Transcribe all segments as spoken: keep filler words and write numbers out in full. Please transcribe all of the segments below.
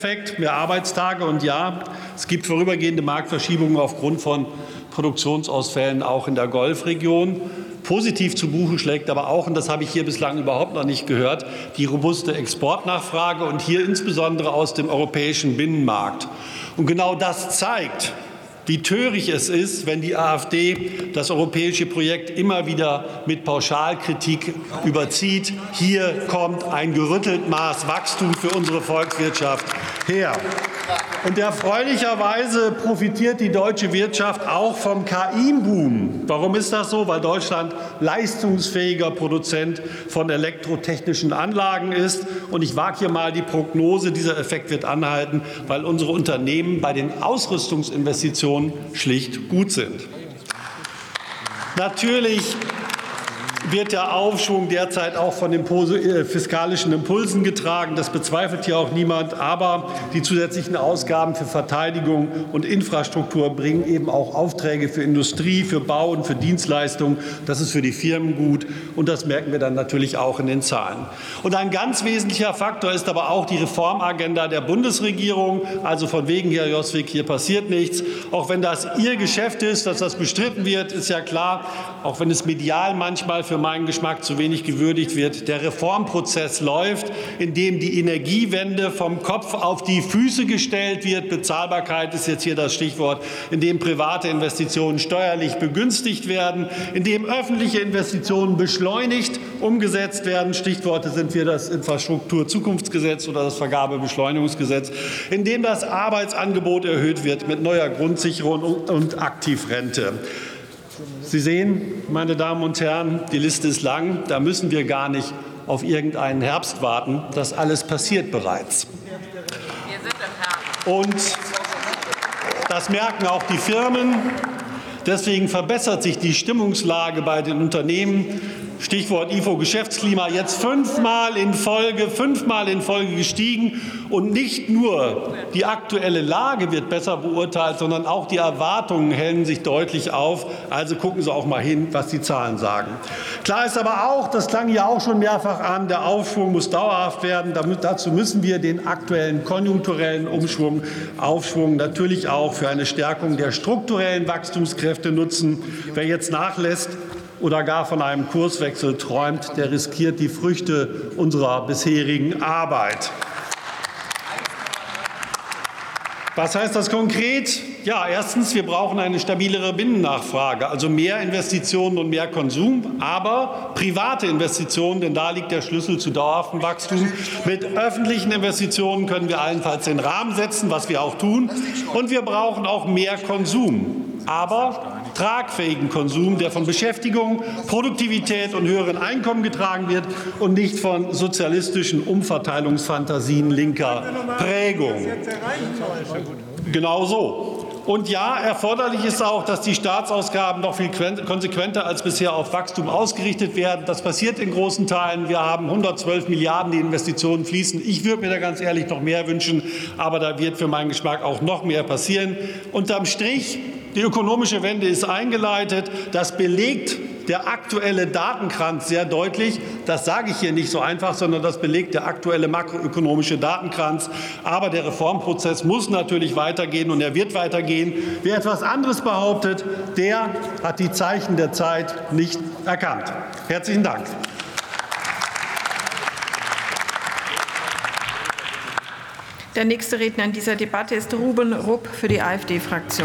Effekt, mehr Arbeitstage und ja, es gibt vorübergehende Marktverschiebungen aufgrund von Produktionsausfällen auch in der Golfregion. Positiv zu Buche schlägt aber auch, und das habe ich hier bislang überhaupt noch nicht gehört, die robuste Exportnachfrage und hier insbesondere aus dem europäischen Binnenmarkt. Und genau das zeigt, wie töricht es ist, wenn die AfD das europäische Projekt immer wieder mit Pauschalkritik überzieht. Hier kommt ein gerüttelt Maß Wachstum für unsere Volkswirtschaft her. Und erfreulicherweise profitiert die deutsche Wirtschaft auch vom K I-Boom. Warum ist das so? Weil Deutschland leistungsfähiger Produzent von elektrotechnischen Anlagen ist. Und ich wage hier mal die Prognose, dieser Effekt wird anhalten, weil unsere Unternehmen bei den Ausrüstungsinvestitionen schlicht gut sind. Natürlich wird der Aufschwung derzeit auch von den fiskalischen Impulsen getragen. Das bezweifelt hier auch niemand. Aber die zusätzlichen Ausgaben für Verteidigung und Infrastruktur bringen eben auch Aufträge für Industrie, für Bau und für Dienstleistungen. Das ist für die Firmen gut. Und das merken wir dann natürlich auch in den Zahlen. Und ein ganz wesentlicher Faktor ist aber auch die Reformagenda der Bundesregierung. Also von wegen, Herr Joswig, hier passiert nichts. Auch wenn das Ihr Geschäft ist, dass das bestritten wird, ist ja klar. Auch wenn es medial manchmal für meinen Geschmack zu wenig gewürdigt wird. Der Reformprozess läuft, in dem die Energiewende vom Kopf auf die Füße gestellt wird. Bezahlbarkeit ist jetzt hier das Stichwort, in dem private Investitionen steuerlich begünstigt werden, in dem öffentliche Investitionen beschleunigt umgesetzt werden. Stichworte sind wir das Infrastrukturzukunftsgesetz oder das Vergabebeschleunigungsgesetz, in dem das Arbeitsangebot erhöht wird mit neuer Grundsicherung und Aktivrente. Sie sehen, meine Damen und Herren, die Liste ist lang. Da müssen wir gar nicht auf irgendeinen Herbst warten. Das alles passiert bereits. Und das merken auch die Firmen. Deswegen verbessert sich die Stimmungslage bei den Unternehmen. Stichwort I F O-Geschäftsklima, jetzt fünfmal in Folge, fünfmal in Folge gestiegen. Und nicht nur die aktuelle Lage wird besser beurteilt, sondern auch die Erwartungen hellen sich deutlich auf. Also gucken Sie auch mal hin, was die Zahlen sagen. Klar ist aber auch, das klang ja auch schon mehrfach an, der Aufschwung muss dauerhaft werden. Dazu müssen wir den aktuellen konjunkturellen Umschwung, Aufschwung natürlich auch für eine Stärkung der strukturellen Wachstumskräfte nutzen. Wer jetzt nachlässt oder gar von einem Kurswechsel träumt, der riskiert die Früchte unserer bisherigen Arbeit. Was heißt das konkret? Ja, erstens, wir brauchen eine stabilere Binnennachfrage, also mehr Investitionen und mehr Konsum, aber private Investitionen, denn da liegt der Schlüssel zu dauerhaftem Wachstum. Mit öffentlichen Investitionen können wir allenfalls den Rahmen setzen, was wir auch tun. Und wir brauchen auch mehr Konsum, aber tragfähigen Konsum, der von Beschäftigung, Produktivität und höheren Einkommen getragen wird und nicht von sozialistischen Umverteilungsfantasien linker Prägung. Genau so. Und ja, erforderlich ist auch, dass die Staatsausgaben noch viel konsequenter als bisher auf Wachstum ausgerichtet werden. Das passiert in großen Teilen. Wir haben hundertzwölf Milliarden, die Investitionen fließen. Ich würde mir da ganz ehrlich noch mehr wünschen, aber da wird für meinen Geschmack auch noch mehr passieren. Unterm Strich, die ökonomische Wende ist eingeleitet. Das belegt der aktuelle Datenkranz sehr deutlich. Das sage ich hier nicht so einfach, sondern das belegt der aktuelle makroökonomische Datenkranz. Aber der Reformprozess muss natürlich weitergehen, und er wird weitergehen. Wer etwas anderes behauptet, der hat die Zeichen der Zeit nicht erkannt. Herzlichen Dank. Der nächste Redner in dieser Debatte ist Ruben Rupp für die AfD-Fraktion.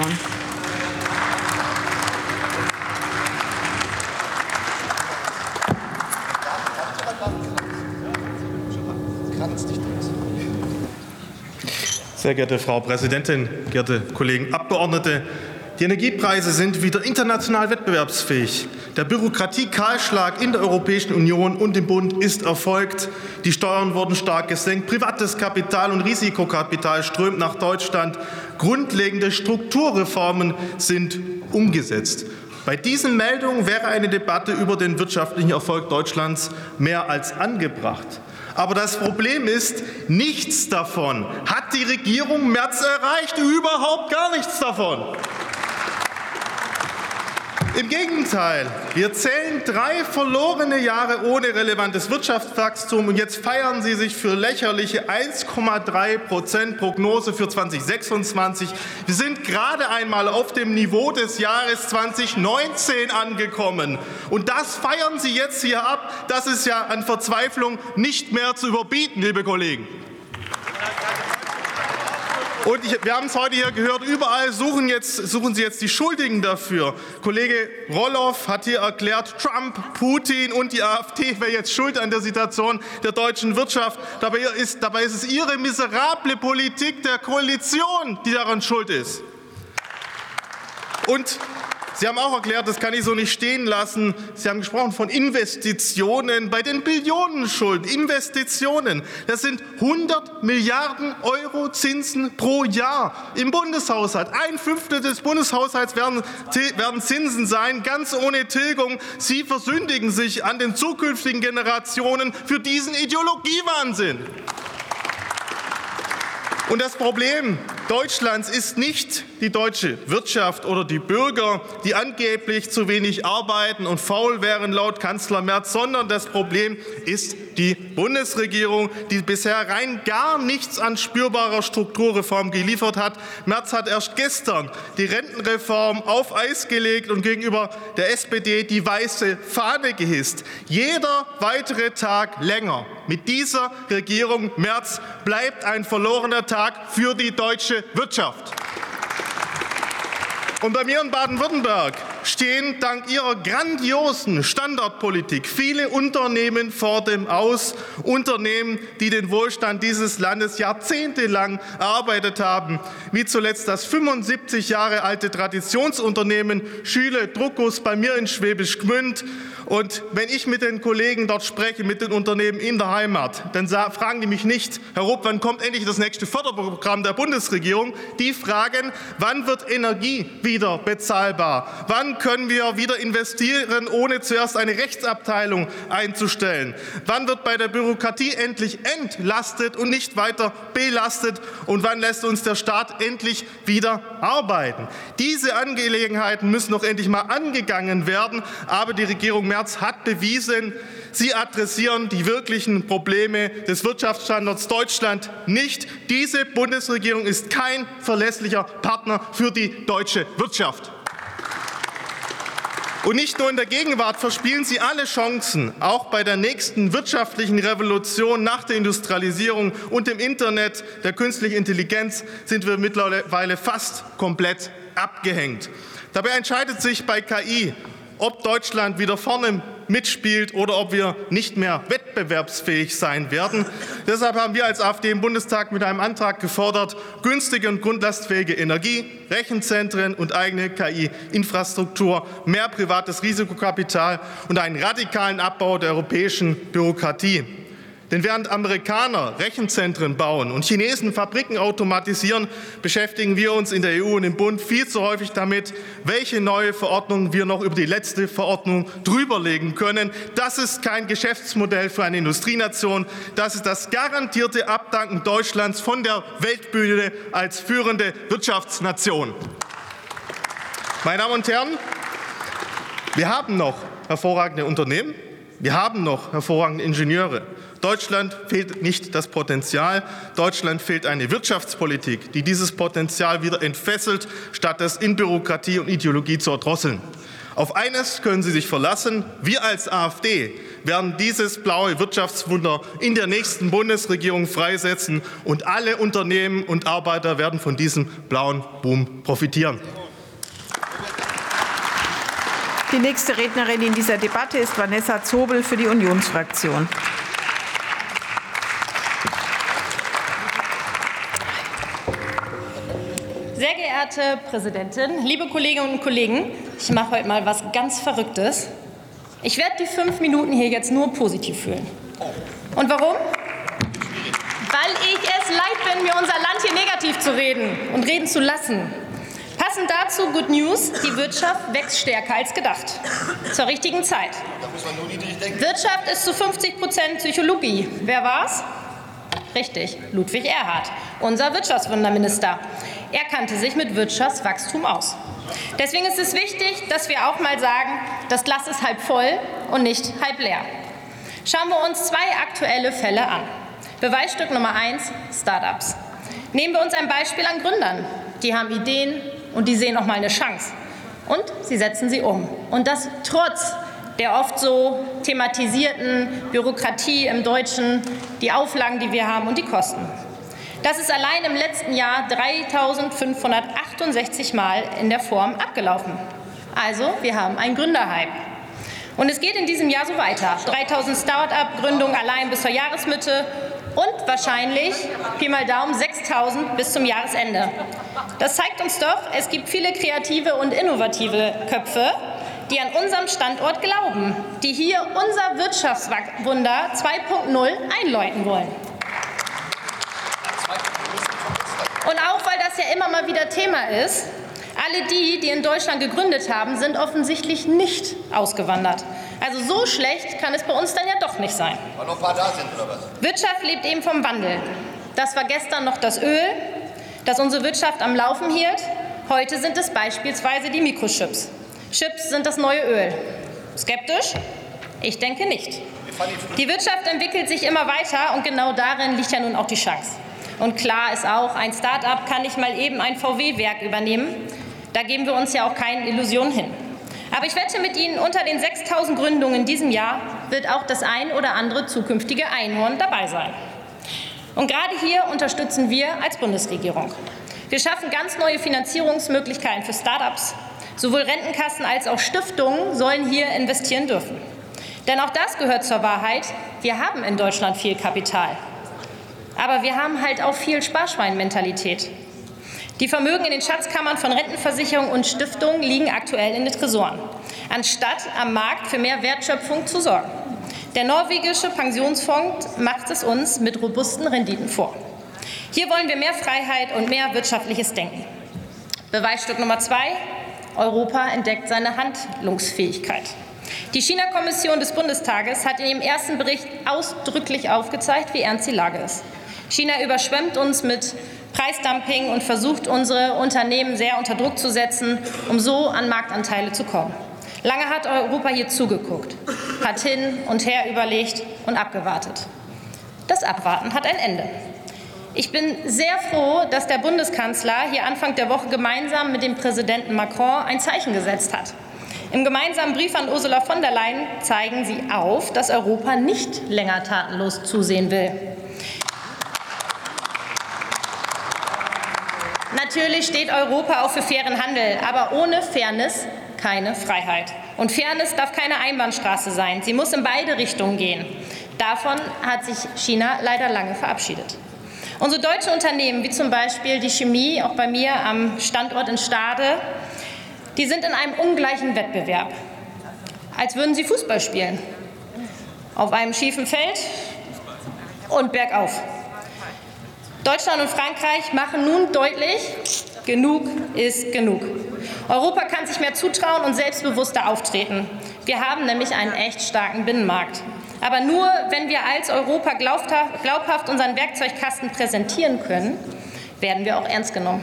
Sehr geehrte Frau Präsidentin, geehrte Kollegen Abgeordnete! Die Energiepreise sind wieder international wettbewerbsfähig. Der Bürokratiekahlschlag in der Europäischen Union und im Bund ist erfolgt. Die Steuern wurden stark gesenkt. Privates Kapital und Risikokapital strömt nach Deutschland. Grundlegende Strukturreformen sind umgesetzt. Bei diesen Meldungen wäre eine Debatte über den wirtschaftlichen Erfolg Deutschlands mehr als angebracht. Aber das Problem ist, nichts davon hat die Regierung Merz erreicht. Überhaupt gar nichts davon. Im Gegenteil, wir zählen drei verlorene Jahre ohne relevantes Wirtschaftswachstum und jetzt feiern Sie sich für lächerliche eins Komma drei Prozent Prognose für zweitausendsechsundzwanzig. Wir sind gerade einmal auf dem Niveau des Jahres zweitausendneunzehn angekommen. Und das feiern Sie jetzt hier ab. Das ist ja an Verzweiflung nicht mehr zu überbieten, liebe Kollegen. Und ich, wir haben es heute hier gehört, überall suchen, jetzt, suchen Sie jetzt die Schuldigen dafür. Kollege Roloff hat hier erklärt, Trump, Putin und die AfD wäre jetzt schuld an der Situation der deutschen Wirtschaft. Dabei ist, dabei ist es Ihre miserable Politik der Koalition, die daran schuld ist. Und Sie haben auch erklärt, das kann ich so nicht stehen lassen. Sie haben gesprochen von Investitionen bei den Billionenschulden. Investitionen, das sind hundert Milliarden Euro Zinsen pro Jahr im Bundeshaushalt. Ein Fünftel des Bundeshaushalts werden, werden Zinsen sein, ganz ohne Tilgung. Sie versündigen sich an den zukünftigen Generationen für diesen Ideologiewahnsinn. Und das Problem Deutschlands ist nicht die deutsche Wirtschaft oder die Bürger, die angeblich zu wenig arbeiten und faul wären laut Kanzler Merz, sondern das Problem ist die Bundesregierung, die bisher rein gar nichts an spürbarer Strukturreform geliefert hat. Merz hat erst gestern die Rentenreform auf Eis gelegt und gegenüber der S P D die weiße Fahne gehisst. Jeder weitere Tag länger mit dieser Regierung Merz bleibt ein verlorener Tag für die deutsche Wirtschaft. Und bei mir in Baden-Württemberg stehen dank ihrer grandiosen Standortpolitik viele Unternehmen vor dem Aus. Unternehmen, die den Wohlstand dieses Landes jahrzehntelang erarbeitet haben, wie zuletzt das fünfundsiebzig Jahre alte Traditionsunternehmen Schüle Druckus bei mir in Schwäbisch Gmünd. Und wenn ich mit den Kollegen dort spreche, mit den Unternehmen in der Heimat, dann fragen die mich nicht, Herr Rupp, wann kommt endlich das nächste Förderprogramm der Bundesregierung? Die fragen, wann wird Energie wieder bezahlbar? Wann können wir wieder investieren, ohne zuerst eine Rechtsabteilung einzustellen? Wann wird bei der Bürokratie endlich entlastet und nicht weiter belastet? Und wann lässt uns der Staat endlich wieder arbeiten? Diese Angelegenheiten müssen doch endlich mal angegangen werden. Aber die Regierung Merz hat bewiesen, sie adressieren die wirklichen Probleme des Wirtschaftsstandorts Deutschland nicht. Diese Bundesregierung ist kein verlässlicher Partner für die deutsche Wirtschaft. Und nicht nur in der Gegenwart verspielen sie alle Chancen. Auch bei der nächsten wirtschaftlichen Revolution nach der Industrialisierung und dem Internet, der künstlichen Intelligenz, sind wir mittlerweile fast komplett abgehängt. Dabei entscheidet sich bei K I, ob Deutschland wieder vorne mitspielt oder ob wir nicht mehr wettbewerbsfähig sein werden. Deshalb haben wir als AfD im Bundestag mit einem Antrag gefordert, günstige und grundlastfähige Energie, Rechenzentren und eigene K I-Infrastruktur, mehr privates Risikokapital und einen radikalen Abbau der europäischen Bürokratie. Denn während Amerikaner Rechenzentren bauen und Chinesen Fabriken automatisieren, beschäftigen wir uns in der E U und im Bund viel zu häufig damit, welche neue Verordnung wir noch über die letzte Verordnung drüberlegen können. Das ist kein Geschäftsmodell für eine Industrienation. Das ist das garantierte Abdanken Deutschlands von der Weltbühne als führende Wirtschaftsnation. Meine Damen und Herren, wir haben noch hervorragende Unternehmen, wir haben noch hervorragende Ingenieure. Deutschland fehlt nicht das Potenzial. Deutschland fehlt eine Wirtschaftspolitik, die dieses Potenzial wieder entfesselt, statt es in Bürokratie und Ideologie zu erdrosseln. Auf eines können Sie sich verlassen. Wir als AfD werden dieses blaue Wirtschaftswunder in der nächsten Bundesregierung freisetzen. Und alle Unternehmen und Arbeiter werden von diesem blauen Boom profitieren. Die nächste Rednerin in dieser Debatte ist Vanessa Zobel für die Unionsfraktion. Sehr geehrte Präsidentin, liebe Kolleginnen und Kollegen, ich mache heute mal was ganz Verrücktes. Ich werde die fünf Minuten hier jetzt nur positiv fühlen. Und warum? Weil ich es leid bin, mir unser Land hier negativ zu reden und reden zu lassen. Passend dazu Good News, die Wirtschaft wächst stärker als gedacht. Zur richtigen Zeit. Wirtschaft ist zu fünfzig Prozent Psychologie. Wer war's? Richtig, Ludwig Erhard, unser Wirtschaftswunderminister. Er kannte sich mit Wirtschaftswachstum aus. Deswegen ist es wichtig, dass wir auch mal sagen, das Glas ist halb voll und nicht halb leer. Schauen wir uns zwei aktuelle Fälle an. Beweisstück Nummer eins, Start-ups. Nehmen wir uns ein Beispiel an Gründern. Die haben Ideen und die sehen auch mal eine Chance. Und sie setzen sie um. Und das trotz der oft so thematisierten Bürokratie im Deutschen, die Auflagen, die wir haben und die Kosten. Das ist allein im letzten Jahr dreitausendfünfhundertachtundsechzig Mal in der Form abgelaufen. Also, wir haben einen Gründerhype. Und es geht in diesem Jahr so weiter. dreitausend Start-up-Gründungen allein bis zur Jahresmitte und wahrscheinlich, Pi mal Daumen, sechstausend bis zum Jahresende. Das zeigt uns doch, es gibt viele kreative und innovative Köpfe, die an unserem Standort glauben, die hier unser Wirtschaftswunder zwei Punkt null einläuten wollen. Und auch, weil das ja immer mal wieder Thema ist, alle die, die in Deutschland gegründet haben, sind offensichtlich nicht ausgewandert. Also so schlecht kann es bei uns dann ja doch nicht sein. Weil noch ein paar da sind, oder was? Wirtschaft lebt eben vom Wandel. Das war gestern noch das Öl, das unsere Wirtschaft am Laufen hielt. Heute sind es beispielsweise die Mikrochips. Chips sind das neue Öl. Skeptisch? Ich denke nicht. Die Wirtschaft entwickelt sich immer weiter und genau darin liegt ja nun auch die Chance. Und klar ist auch, ein Start-up kann nicht mal eben ein V W-Werk übernehmen. Da geben wir uns ja auch keine Illusionen hin. Aber ich wette mit Ihnen, unter den sechstausend Gründungen in diesem Jahr wird auch das ein oder andere zukünftige Einhorn dabei sein. Und gerade hier unterstützen wir als Bundesregierung. Wir schaffen ganz neue Finanzierungsmöglichkeiten für Start-ups. Sowohl Rentenkassen als auch Stiftungen sollen hier investieren dürfen. Denn auch das gehört zur Wahrheit. Wir haben in Deutschland viel Kapital. Aber wir haben halt auch viel Sparschweinmentalität. Die Vermögen in den Schatzkammern von Rentenversicherungen und Stiftungen liegen aktuell in den Tresoren, anstatt am Markt für mehr Wertschöpfung zu sorgen. Der norwegische Pensionsfonds macht es uns mit robusten Renditen vor. Hier wollen wir mehr Freiheit und mehr wirtschaftliches Denken. Beweisstück Nummer zwei. Europa entdeckt seine Handlungsfähigkeit. Die China-Kommission des Bundestages hat in ihrem ersten Bericht ausdrücklich aufgezeigt, wie ernst die Lage ist. China überschwemmt uns mit Preisdumping und versucht, unsere Unternehmen sehr unter Druck zu setzen, um so an Marktanteile zu kommen. Lange hat Europa hier zugeguckt, hat hin und her überlegt und abgewartet. Das Abwarten hat ein Ende. Ich bin sehr froh, dass der Bundeskanzler hier Anfang der Woche gemeinsam mit dem Präsidenten Macron ein Zeichen gesetzt hat. Im gemeinsamen Brief an Ursula von der Leyen zeigen sie auf, dass Europa nicht länger tatenlos zusehen will. Natürlich steht Europa auch für fairen Handel, aber ohne Fairness keine Freiheit. Und Fairness darf keine Einbahnstraße sein. Sie muss in beide Richtungen gehen. Davon hat sich China leider lange verabschiedet. Unsere deutschen Unternehmen, wie zum Beispiel die Chemie, auch bei mir am Standort in Stade, die sind in einem ungleichen Wettbewerb, als würden sie Fußball spielen. Auf einem schiefen Feld und bergauf. Deutschland und Frankreich machen nun deutlich, genug ist genug. Europa kann sich mehr zutrauen und selbstbewusster auftreten. Wir haben nämlich einen echt starken Binnenmarkt. Aber nur, wenn wir als Europa glaubhaft unseren Werkzeugkasten präsentieren können, werden wir auch ernst genommen.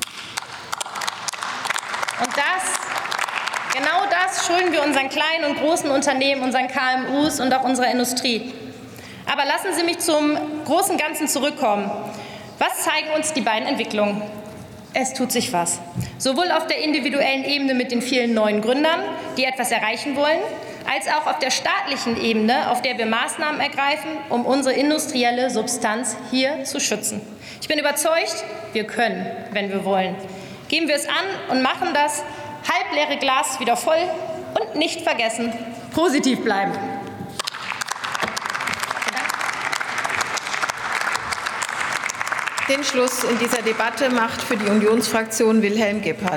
Und das, genau das schulden wir unseren kleinen und großen Unternehmen, unseren K M Us und auch unserer Industrie. Aber lassen Sie mich zum großen Ganzen zurückkommen. Was zeigen uns die beiden Entwicklungen? Es tut sich was. Sowohl auf der individuellen Ebene mit den vielen neuen Gründern, die etwas erreichen wollen, als auch auf der staatlichen Ebene, auf der wir Maßnahmen ergreifen, um unsere industrielle Substanz hier zu schützen. Ich bin überzeugt, wir können, wenn wir wollen. Geben wir es an und machen das halbleere Glas wieder voll und nicht vergessen, positiv bleiben. Den Schluss in dieser Debatte macht für die Unionsfraktion Wilhelm Gebhardt.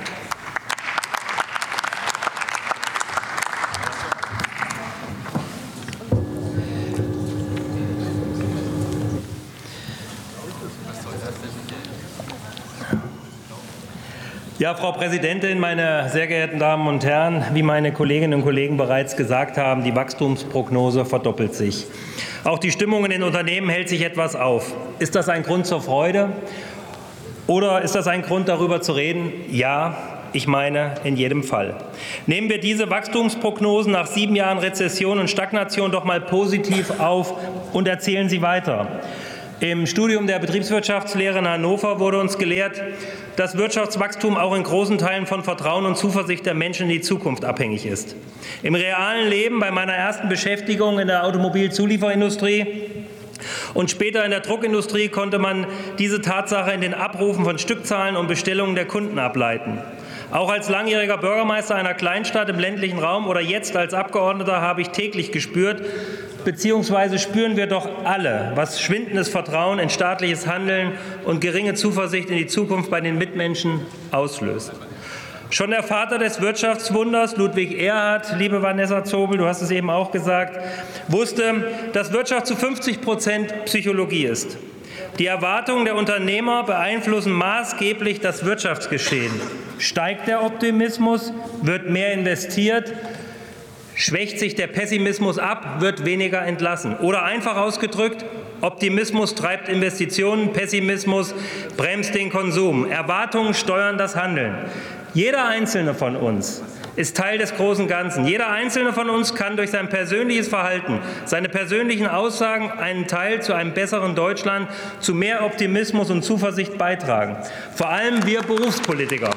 Ja, Frau Präsidentin, meine sehr geehrten Damen und Herren! Wie meine Kolleginnen und Kollegen bereits gesagt haben, die Wachstumsprognose verdoppelt sich. Auch die Stimmung in den Unternehmen hält sich etwas auf. Ist das ein Grund zur Freude? Oder ist das ein Grund, darüber zu reden? Ja, ich meine in jedem Fall. Nehmen wir diese Wachstumsprognosen nach sieben Jahren Rezession und Stagnation doch mal positiv auf und erzählen sie weiter. Im Studium der Betriebswirtschaftslehre in Hannover wurde uns gelehrt, dass Wirtschaftswachstum auch in großen Teilen von Vertrauen und Zuversicht der Menschen in die Zukunft abhängig ist. Im realen Leben, bei meiner ersten Beschäftigung in der Automobilzulieferindustrie und später in der Druckindustrie, konnte man diese Tatsache in den Abrufen von Stückzahlen und Bestellungen der Kunden ableiten. Auch als langjähriger Bürgermeister einer Kleinstadt im ländlichen Raum oder jetzt als Abgeordneter habe ich täglich gespürt, beziehungsweise spüren wir doch alle, was schwindendes Vertrauen in staatliches Handeln und geringe Zuversicht in die Zukunft bei den Mitmenschen auslöst. Schon der Vater des Wirtschaftswunders, Ludwig Erhard, liebe Vanessa Zobel, du hast es eben auch gesagt, wusste, dass Wirtschaft zu fünfzig Prozent Psychologie ist. Die Erwartungen der Unternehmer beeinflussen maßgeblich das Wirtschaftsgeschehen. Steigt der Optimismus, wird mehr investiert, schwächt sich der Pessimismus ab, wird weniger entlassen. Oder einfach ausgedrückt, Optimismus treibt Investitionen, Pessimismus bremst den Konsum. Erwartungen steuern das Handeln. Jeder Einzelne von uns ist Teil des großen Ganzen. Jeder Einzelne von uns kann durch sein persönliches Verhalten, seine persönlichen Aussagen einen Teil zu einem besseren Deutschland, zu mehr Optimismus und Zuversicht beitragen. Vor allem wir Berufspolitiker.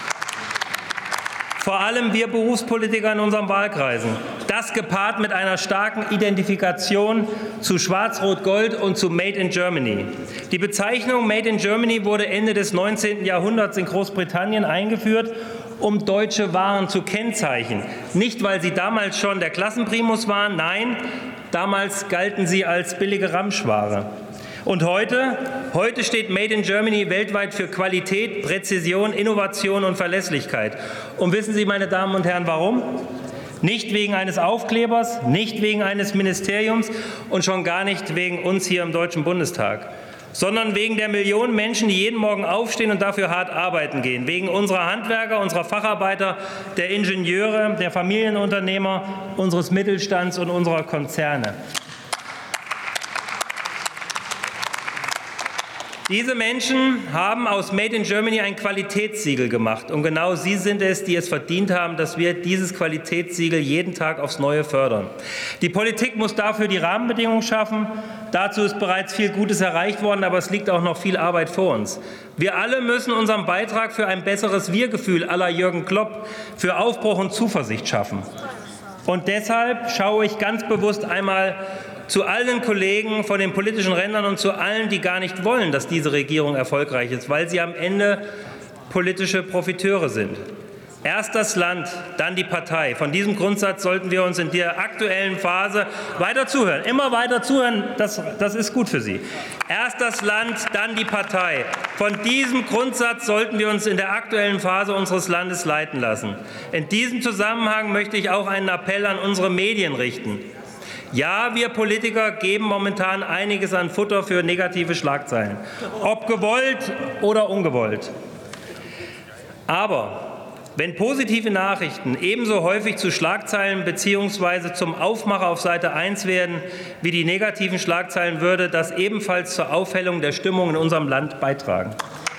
Vor allem wir Berufspolitiker in unseren Wahlkreisen. Das gepaart mit einer starken Identifikation zu Schwarz-Rot-Gold und zu Made in Germany. Die Bezeichnung Made in Germany wurde Ende des neunzehnten Jahrhunderts in Großbritannien eingeführt, um deutsche Waren zu kennzeichnen. Nicht, weil sie damals schon der Klassenprimus waren, nein, damals galten sie als billige Ramschware. Und heute? Heute steht Made in Germany weltweit für Qualität, Präzision, Innovation und Verlässlichkeit. Und wissen Sie, meine Damen und Herren, warum? Nicht wegen eines Aufklebers, nicht wegen eines Ministeriums und schon gar nicht wegen uns hier im Deutschen Bundestag, sondern wegen der Millionen Menschen, die jeden Morgen aufstehen und dafür hart arbeiten gehen, wegen unserer Handwerker, unserer Facharbeiter, der Ingenieure, der Familienunternehmer, unseres Mittelstands und unserer Konzerne. Diese Menschen haben aus Made in Germany ein Qualitätssiegel gemacht. Und genau sie sind es, die es verdient haben, dass wir dieses Qualitätssiegel jeden Tag aufs Neue fördern. Die Politik muss dafür die Rahmenbedingungen schaffen. Dazu ist bereits viel Gutes erreicht worden, aber es liegt auch noch viel Arbeit vor uns. Wir alle müssen unseren Beitrag für ein besseres Wir-Gefühl à la Jürgen Klopp, für Aufbruch und Zuversicht schaffen. Und deshalb schaue ich ganz bewusst einmal zu allen Kollegen von den politischen Rändern und zu allen, die gar nicht wollen, dass diese Regierung erfolgreich ist, weil sie am Ende politische Profiteure sind. Erst das Land, dann die Partei. Von diesem Grundsatz sollten wir uns in der aktuellen Phase weiter zuhören. Immer weiter zuhören, das, das ist gut für Sie. Erst das Land, dann die Partei. Von diesem Grundsatz sollten wir uns in der aktuellen Phase unseres Landes leiten lassen. In diesem Zusammenhang möchte ich auch einen Appell an unsere Medien richten. Ja, wir Politiker geben momentan einiges an Futter für negative Schlagzeilen, ob gewollt oder ungewollt. Aber wenn positive Nachrichten ebenso häufig zu Schlagzeilen bzw. zum Aufmacher auf Seite eins werden wie die negativen Schlagzeilen, würde das ebenfalls zur Aufhellung der Stimmung in unserem Land beitragen.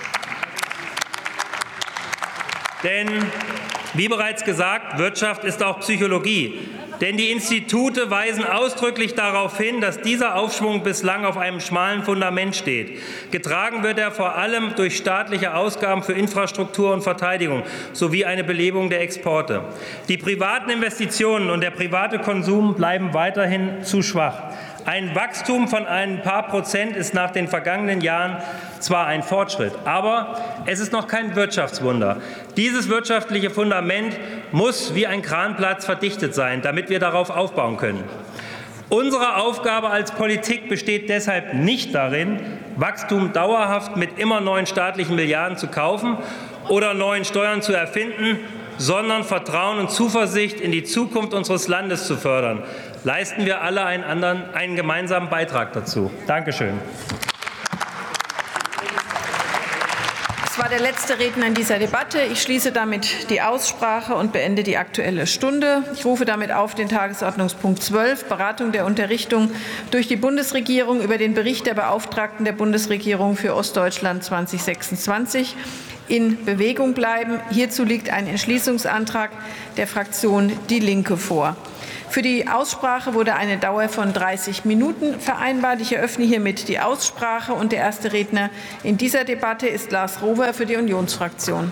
Denn, wie bereits gesagt, Wirtschaft ist auch Psychologie. Denn die Institute weisen ausdrücklich darauf hin, dass dieser Aufschwung bislang auf einem schmalen Fundament steht. Getragen wird er vor allem durch staatliche Ausgaben für Infrastruktur und Verteidigung sowie eine Belebung der Exporte. Die privaten Investitionen und der private Konsum bleiben weiterhin zu schwach. Ein Wachstum von ein paar Prozent ist nach den vergangenen Jahren zwar ein Fortschritt, aber es ist noch kein Wirtschaftswunder. Dieses wirtschaftliche Fundament muss wie ein Kranplatz verdichtet sein, damit wir darauf aufbauen können. Unsere Aufgabe als Politik besteht deshalb nicht darin, Wachstum dauerhaft mit immer neuen staatlichen Milliarden zu kaufen oder neuen Steuern zu erfinden, sondern Vertrauen und Zuversicht in die Zukunft unseres Landes zu fördern. Leisten wir alle einen, anderen, einen gemeinsamen Beitrag dazu. Dankeschön. Das war der letzte Redner in dieser Debatte. Ich schließe damit die Aussprache und beende die Aktuelle Stunde. Ich rufe damit auf den Tagesordnungspunkt zwölf, Beratung der Unterrichtung durch die Bundesregierung über den Bericht der Beauftragten der Bundesregierung für Ostdeutschland zweitausendsechsundzwanzig in Bewegung bleiben. Hierzu liegt ein Entschließungsantrag der Fraktion Die Linke vor. Für die Aussprache wurde eine Dauer von dreißig Minuten vereinbart. Ich eröffne hiermit die Aussprache, und der erste Redner in dieser Debatte ist Lars Rohwer für die Unionsfraktion.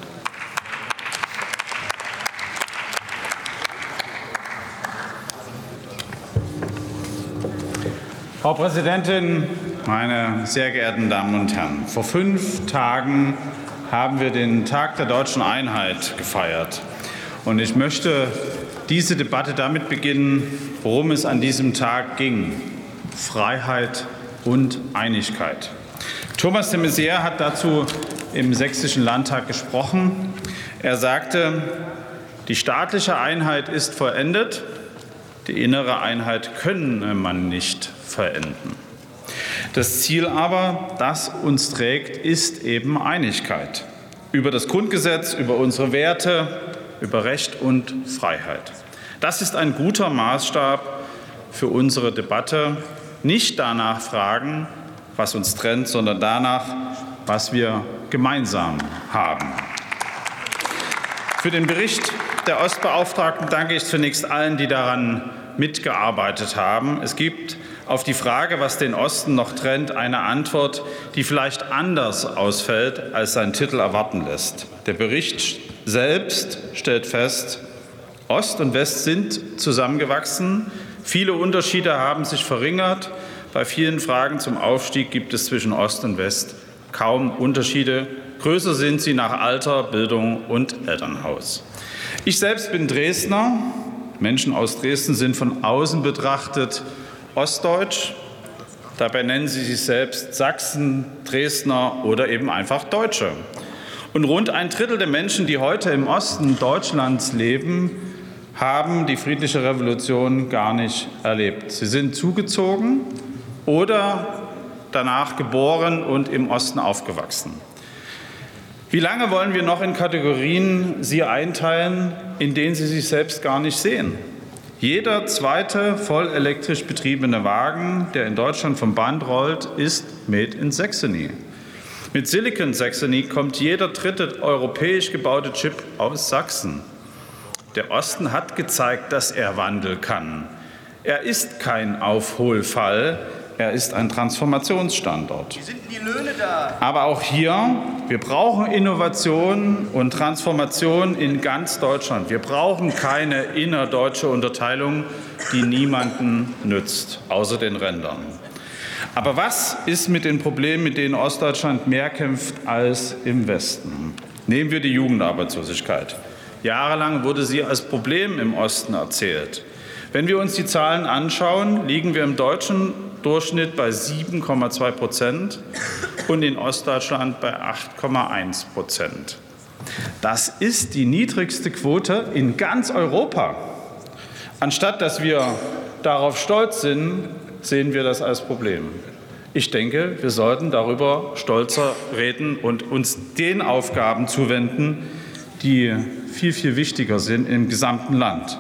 Frau Präsidentin, meine sehr geehrten Damen und Herren! Vor fünf Tagen haben wir den Tag der deutschen Einheit gefeiert. Und ich möchte diese Debatte damit beginnen, worum es an diesem Tag ging: Freiheit und Einigkeit. Thomas de Maizière hat dazu im Sächsischen Landtag gesprochen. Er sagte, die staatliche Einheit ist vollendet, die innere Einheit könne man nicht vollenden. Das Ziel aber, das uns trägt, ist eben Einigkeit über das Grundgesetz, über unsere Werte, über Recht und Freiheit. Das ist ein guter Maßstab für unsere Debatte. Nicht danach fragen, was uns trennt, sondern danach, was wir gemeinsam haben. Für den Bericht der Ostbeauftragten danke ich zunächst allen, die daran mitgearbeitet haben. Es gibt auf die Frage, was den Osten noch trennt, eine Antwort, die vielleicht anders ausfällt, als sein Titel erwarten lässt. Der Bericht selbst stellt fest, Ost und West sind zusammengewachsen. Viele Unterschiede haben sich verringert. Bei vielen Fragen zum Aufstieg gibt es zwischen Ost und West kaum Unterschiede. Größer sind sie nach Alter, Bildung und Elternhaus. Ich selbst bin Dresdner. Menschen aus Dresden sind von außen betrachtet ostdeutsch. Dabei nennen sie sich selbst Sachsen, Dresdner oder eben einfach Deutsche. Und rund ein Drittel der Menschen, die heute im Osten Deutschlands leben, haben die friedliche Revolution gar nicht erlebt. Sie sind zugezogen oder danach geboren und im Osten aufgewachsen. Wie lange wollen wir noch in Kategorien sie einteilen, in denen sie sich selbst gar nicht sehen? Jeder zweite voll elektrisch betriebene Wagen, der in Deutschland vom Band rollt, ist made in Saxony. Mit Silicon Saxony kommt jeder dritte europäisch gebaute Chip aus Sachsen. Der Osten hat gezeigt, dass er Wandel kann. Er ist kein Aufholfall, er ist ein Transformationsstandort. Wie sind die Löhne da? Aber auch hier, wir brauchen Innovation und Transformation in ganz Deutschland. Wir brauchen keine innerdeutsche Unterteilung, die niemanden nützt, außer den Rändern. Aber was ist mit den Problemen, mit denen Ostdeutschland mehr kämpft als im Westen? Nehmen wir die Jugendarbeitslosigkeit. Jahrelang wurde sie als Problem im Osten erzählt. Wenn wir uns die Zahlen anschauen, liegen wir im deutschen Durchschnitt bei sieben Komma zwei Prozent und in Ostdeutschland bei acht Komma eins Prozent. Das ist die niedrigste Quote in ganz Europa. Anstatt dass wir darauf stolz sind, sehen wir das als Problem. Ich denke, wir sollten darüber stolzer reden und uns den Aufgaben zuwenden, die viel, viel wichtiger sind im gesamten Land.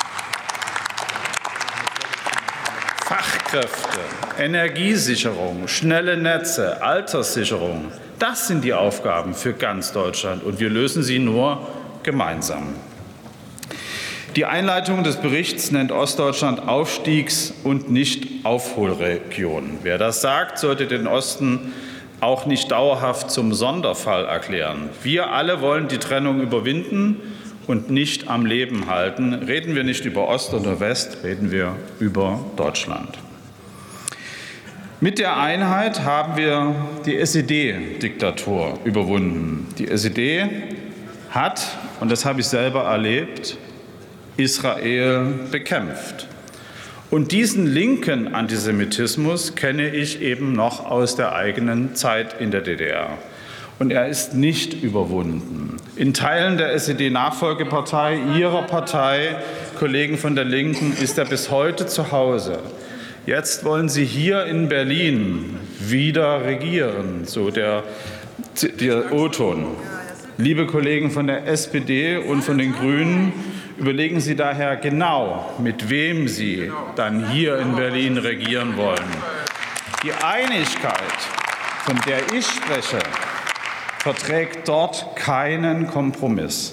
Fachkräfte, Energiesicherung, schnelle Netze, Alterssicherung, das sind die Aufgaben für ganz Deutschland, und wir lösen sie nur gemeinsam. Die Einleitung des Berichts nennt Ostdeutschland Aufstiegs- und nicht Aufholregion. Wer das sagt, sollte den Osten auch nicht dauerhaft zum Sonderfall erklären. Wir alle wollen die Trennung überwinden und nicht am Leben halten. Reden wir nicht über Ost oder West, reden wir über Deutschland. Mit der Einheit haben wir die SED-Diktatur überwunden. Die S E D hat, und das habe ich selber erlebt, Israel bekämpft. Und diesen linken Antisemitismus kenne ich eben noch aus der eigenen Zeit in der D D R. Und er ist nicht überwunden. In Teilen der S E D-Nachfolgepartei, Ihrer Partei, Kollegen von der Linken, ist er bis heute zu Hause. Jetzt wollen Sie hier in Berlin wieder regieren, so der der O-Ton. Liebe Kollegen von der S P D und von den Grünen, überlegen Sie daher genau, mit wem Sie dann hier in Berlin regieren wollen. Die Einigkeit, von der ich spreche, verträgt dort keinen Kompromiss.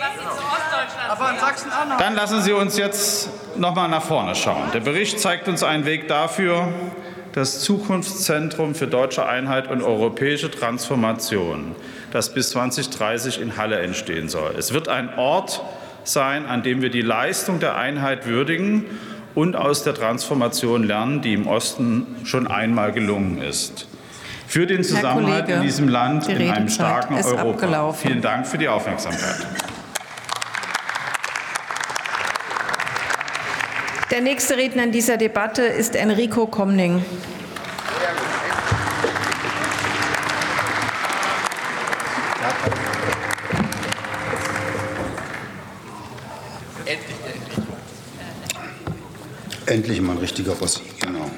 Dann lassen Sie uns jetzt noch mal nach vorne schauen. Der Bericht zeigt uns einen Weg dafür, das Zukunftszentrum für deutsche Einheit und europäische Transformation, das bis zweitausenddreißig in Halle entstehen soll. Es wird ein Ort sein, an dem wir die Leistung der Einheit würdigen und aus der Transformation lernen, die im Osten schon einmal gelungen ist. Für den Zusammenhalt Kollege, in diesem Land, die in einem Redezeit starken ist Europa. abgelaufen. Vielen Dank für die Aufmerksamkeit. Der nächste Redner in dieser Debatte ist Enrico Komning. Endlich mal ein richtiger Rossi, genau.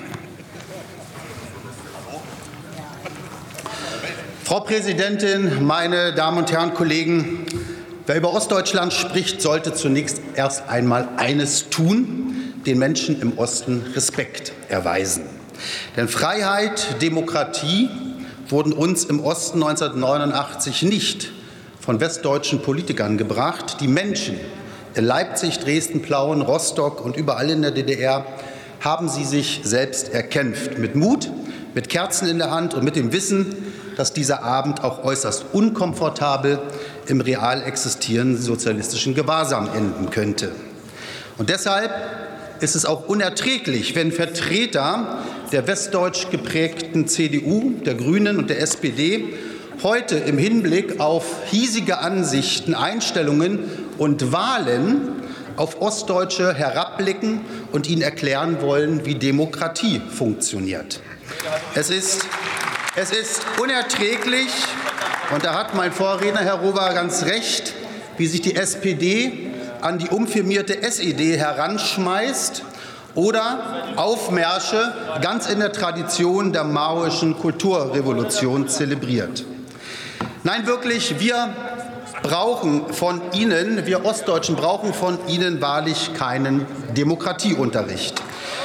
Frau Präsidentin, meine Damen und Herren Kollegen! Wer über Ostdeutschland spricht, sollte zunächst erst einmal eines tun: den Menschen im Osten Respekt erweisen. Denn Freiheit, Demokratie wurden uns im Osten neunzehnhundertneunundachtzig nicht von westdeutschen Politikern gebracht. Die Menschen in Leipzig, Dresden, Plauen, Rostock und überall in der D D R haben sie sich selbst erkämpft. Mit Mut, mit Kerzen in der Hand und mit dem Wissen, dass dieser Abend auch äußerst unkomfortabel im real existierenden sozialistischen Gewahrsam enden könnte. Und deshalb ist es auch unerträglich, wenn Vertreter der westdeutsch geprägten C D U, der Grünen und der S P D heute im Hinblick auf hiesige Ansichten, Einstellungen und Wahlen auf Ostdeutsche herabblicken und ihnen erklären wollen, wie Demokratie funktioniert. Es ist, es ist unerträglich, und da hat mein Vorredner, Herr Rohwer, ganz recht, wie sich die S P D an die umfirmierte S E D heranschmeißt oder Aufmärsche ganz in der Tradition der maoischen Kulturrevolution zelebriert. Nein, wirklich, wir brauchen von Ihnen, wir Ostdeutschen brauchen von Ihnen wahrlich keinen Demokratieunterricht.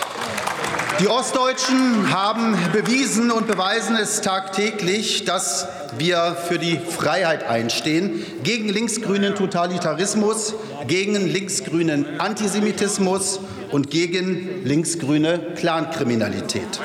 Die Ostdeutschen haben bewiesen und beweisen es tagtäglich, dass wir für die Freiheit einstehen, gegen linksgrünen Totalitarismus, gegen linksgrünen Antisemitismus und gegen linksgrüne Clankriminalität.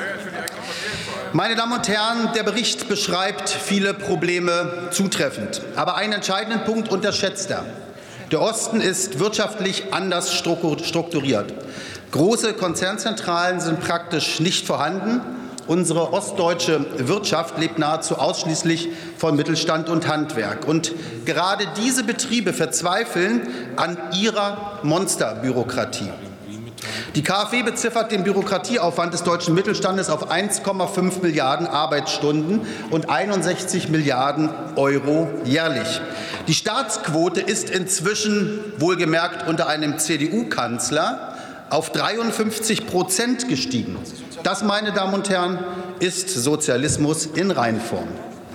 Meine Damen und Herren, der Bericht beschreibt viele Probleme zutreffend. Aber einen entscheidenden Punkt unterschätzt er. Der Osten ist wirtschaftlich anders strukturiert. Große Konzernzentralen sind praktisch nicht vorhanden. Unsere ostdeutsche Wirtschaft lebt nahezu ausschließlich von Mittelstand und Handwerk. Und gerade diese Betriebe verzweifeln an ihrer Monsterbürokratie. Die KfW beziffert den Bürokratieaufwand des deutschen Mittelstandes auf eins Komma fünf Milliarden Arbeitsstunden und einundsechzig Milliarden Euro jährlich. Die Staatsquote ist inzwischen, wohlgemerkt unter einem C D U-Kanzler, auf dreiundfünfzig Prozent gestiegen. Das, meine Damen und Herren, ist Sozialismus in Reinform.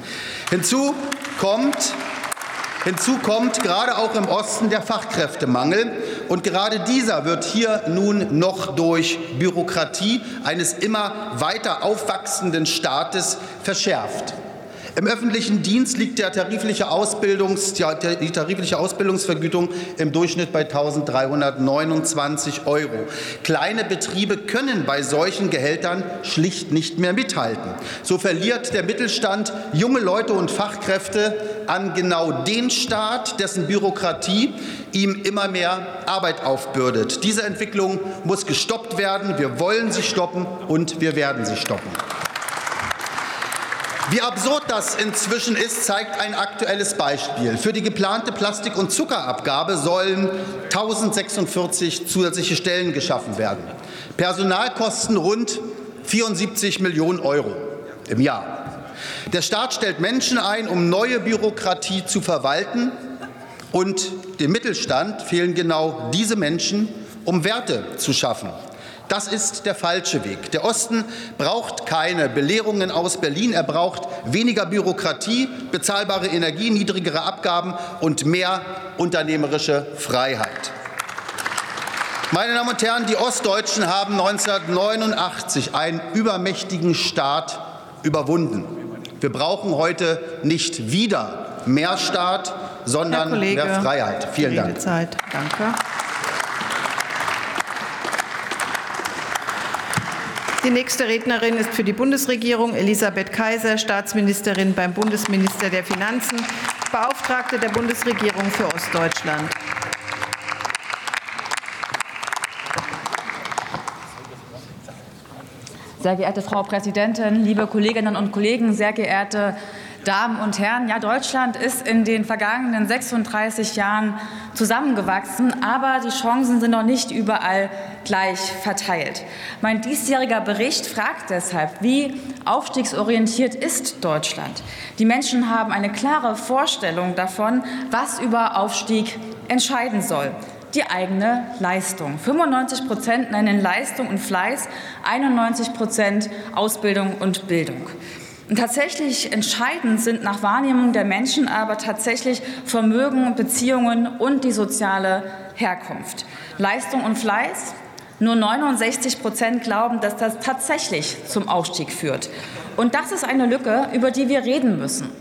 Hinzu kommt, hinzu kommt gerade auch im Osten der Fachkräftemangel. Und gerade dieser wird hier nun noch durch Bürokratie eines immer weiter aufwachsenden Staates verschärft. Im öffentlichen Dienst liegt der tarifliche Ausbildungs, die tarifliche Ausbildungsvergütung im Durchschnitt bei eintausenddreihundertneunundzwanzig Euro. Kleine Betriebe können bei solchen Gehältern schlicht nicht mehr mithalten. So verliert der Mittelstand junge Leute und Fachkräfte an genau den Staat, dessen Bürokratie ihm immer mehr Arbeit aufbürdet. Diese Entwicklung muss gestoppt werden. Wir wollen sie stoppen und wir werden sie stoppen. Wie absurd das inzwischen ist, zeigt ein aktuelles Beispiel. Für die geplante Plastik- und Zuckerabgabe sollen tausendsechsundvierzig zusätzliche Stellen geschaffen werden. Personalkosten rund vierundsiebzig Millionen Euro im Jahr. Der Staat stellt Menschen ein, um neue Bürokratie zu verwalten, und dem Mittelstand fehlen genau diese Menschen, um Werte zu schaffen. Das ist der falsche Weg. Der Osten braucht keine Belehrungen aus Berlin. Er braucht weniger Bürokratie, bezahlbare Energie, niedrigere Abgaben und mehr unternehmerische Freiheit. Meine Damen und Herren, die Ostdeutschen haben neunzehnhundertneunundachtzig einen übermächtigen Staat überwunden. Wir brauchen heute nicht wieder mehr Staat, sondern Kollege, mehr Freiheit. Vielen Dank. Redezeit. Danke. Die nächste Rednerin ist für die Bundesregierung Elisabeth Kaiser, Staatsministerin beim Bundesminister der Finanzen, Beauftragte der Bundesregierung für Ostdeutschland. Sehr geehrte Frau Präsidentin, liebe Kolleginnen und Kollegen, sehr geehrte Damen und Herren! Ja, Deutschland ist in den vergangenen sechsunddreißig Jahren zusammengewachsen, aber die Chancen sind noch nicht überall gleich verteilt. Mein diesjähriger Bericht fragt deshalb, wie aufstiegsorientiert ist Deutschland? Die Menschen haben eine klare Vorstellung davon, was über Aufstieg entscheiden soll. Die eigene Leistung. fünfundneunzig Prozent nennen Leistung und Fleiß, einundneunzig Prozent Ausbildung und Bildung. Und tatsächlich entscheidend sind nach Wahrnehmung der Menschen aber tatsächlich Vermögen, Beziehungen und die soziale Herkunft. Leistung und Fleiß? Nur neunundsechzig Prozent glauben, dass das tatsächlich zum Aufstieg führt. Und das ist eine Lücke, über die wir reden müssen.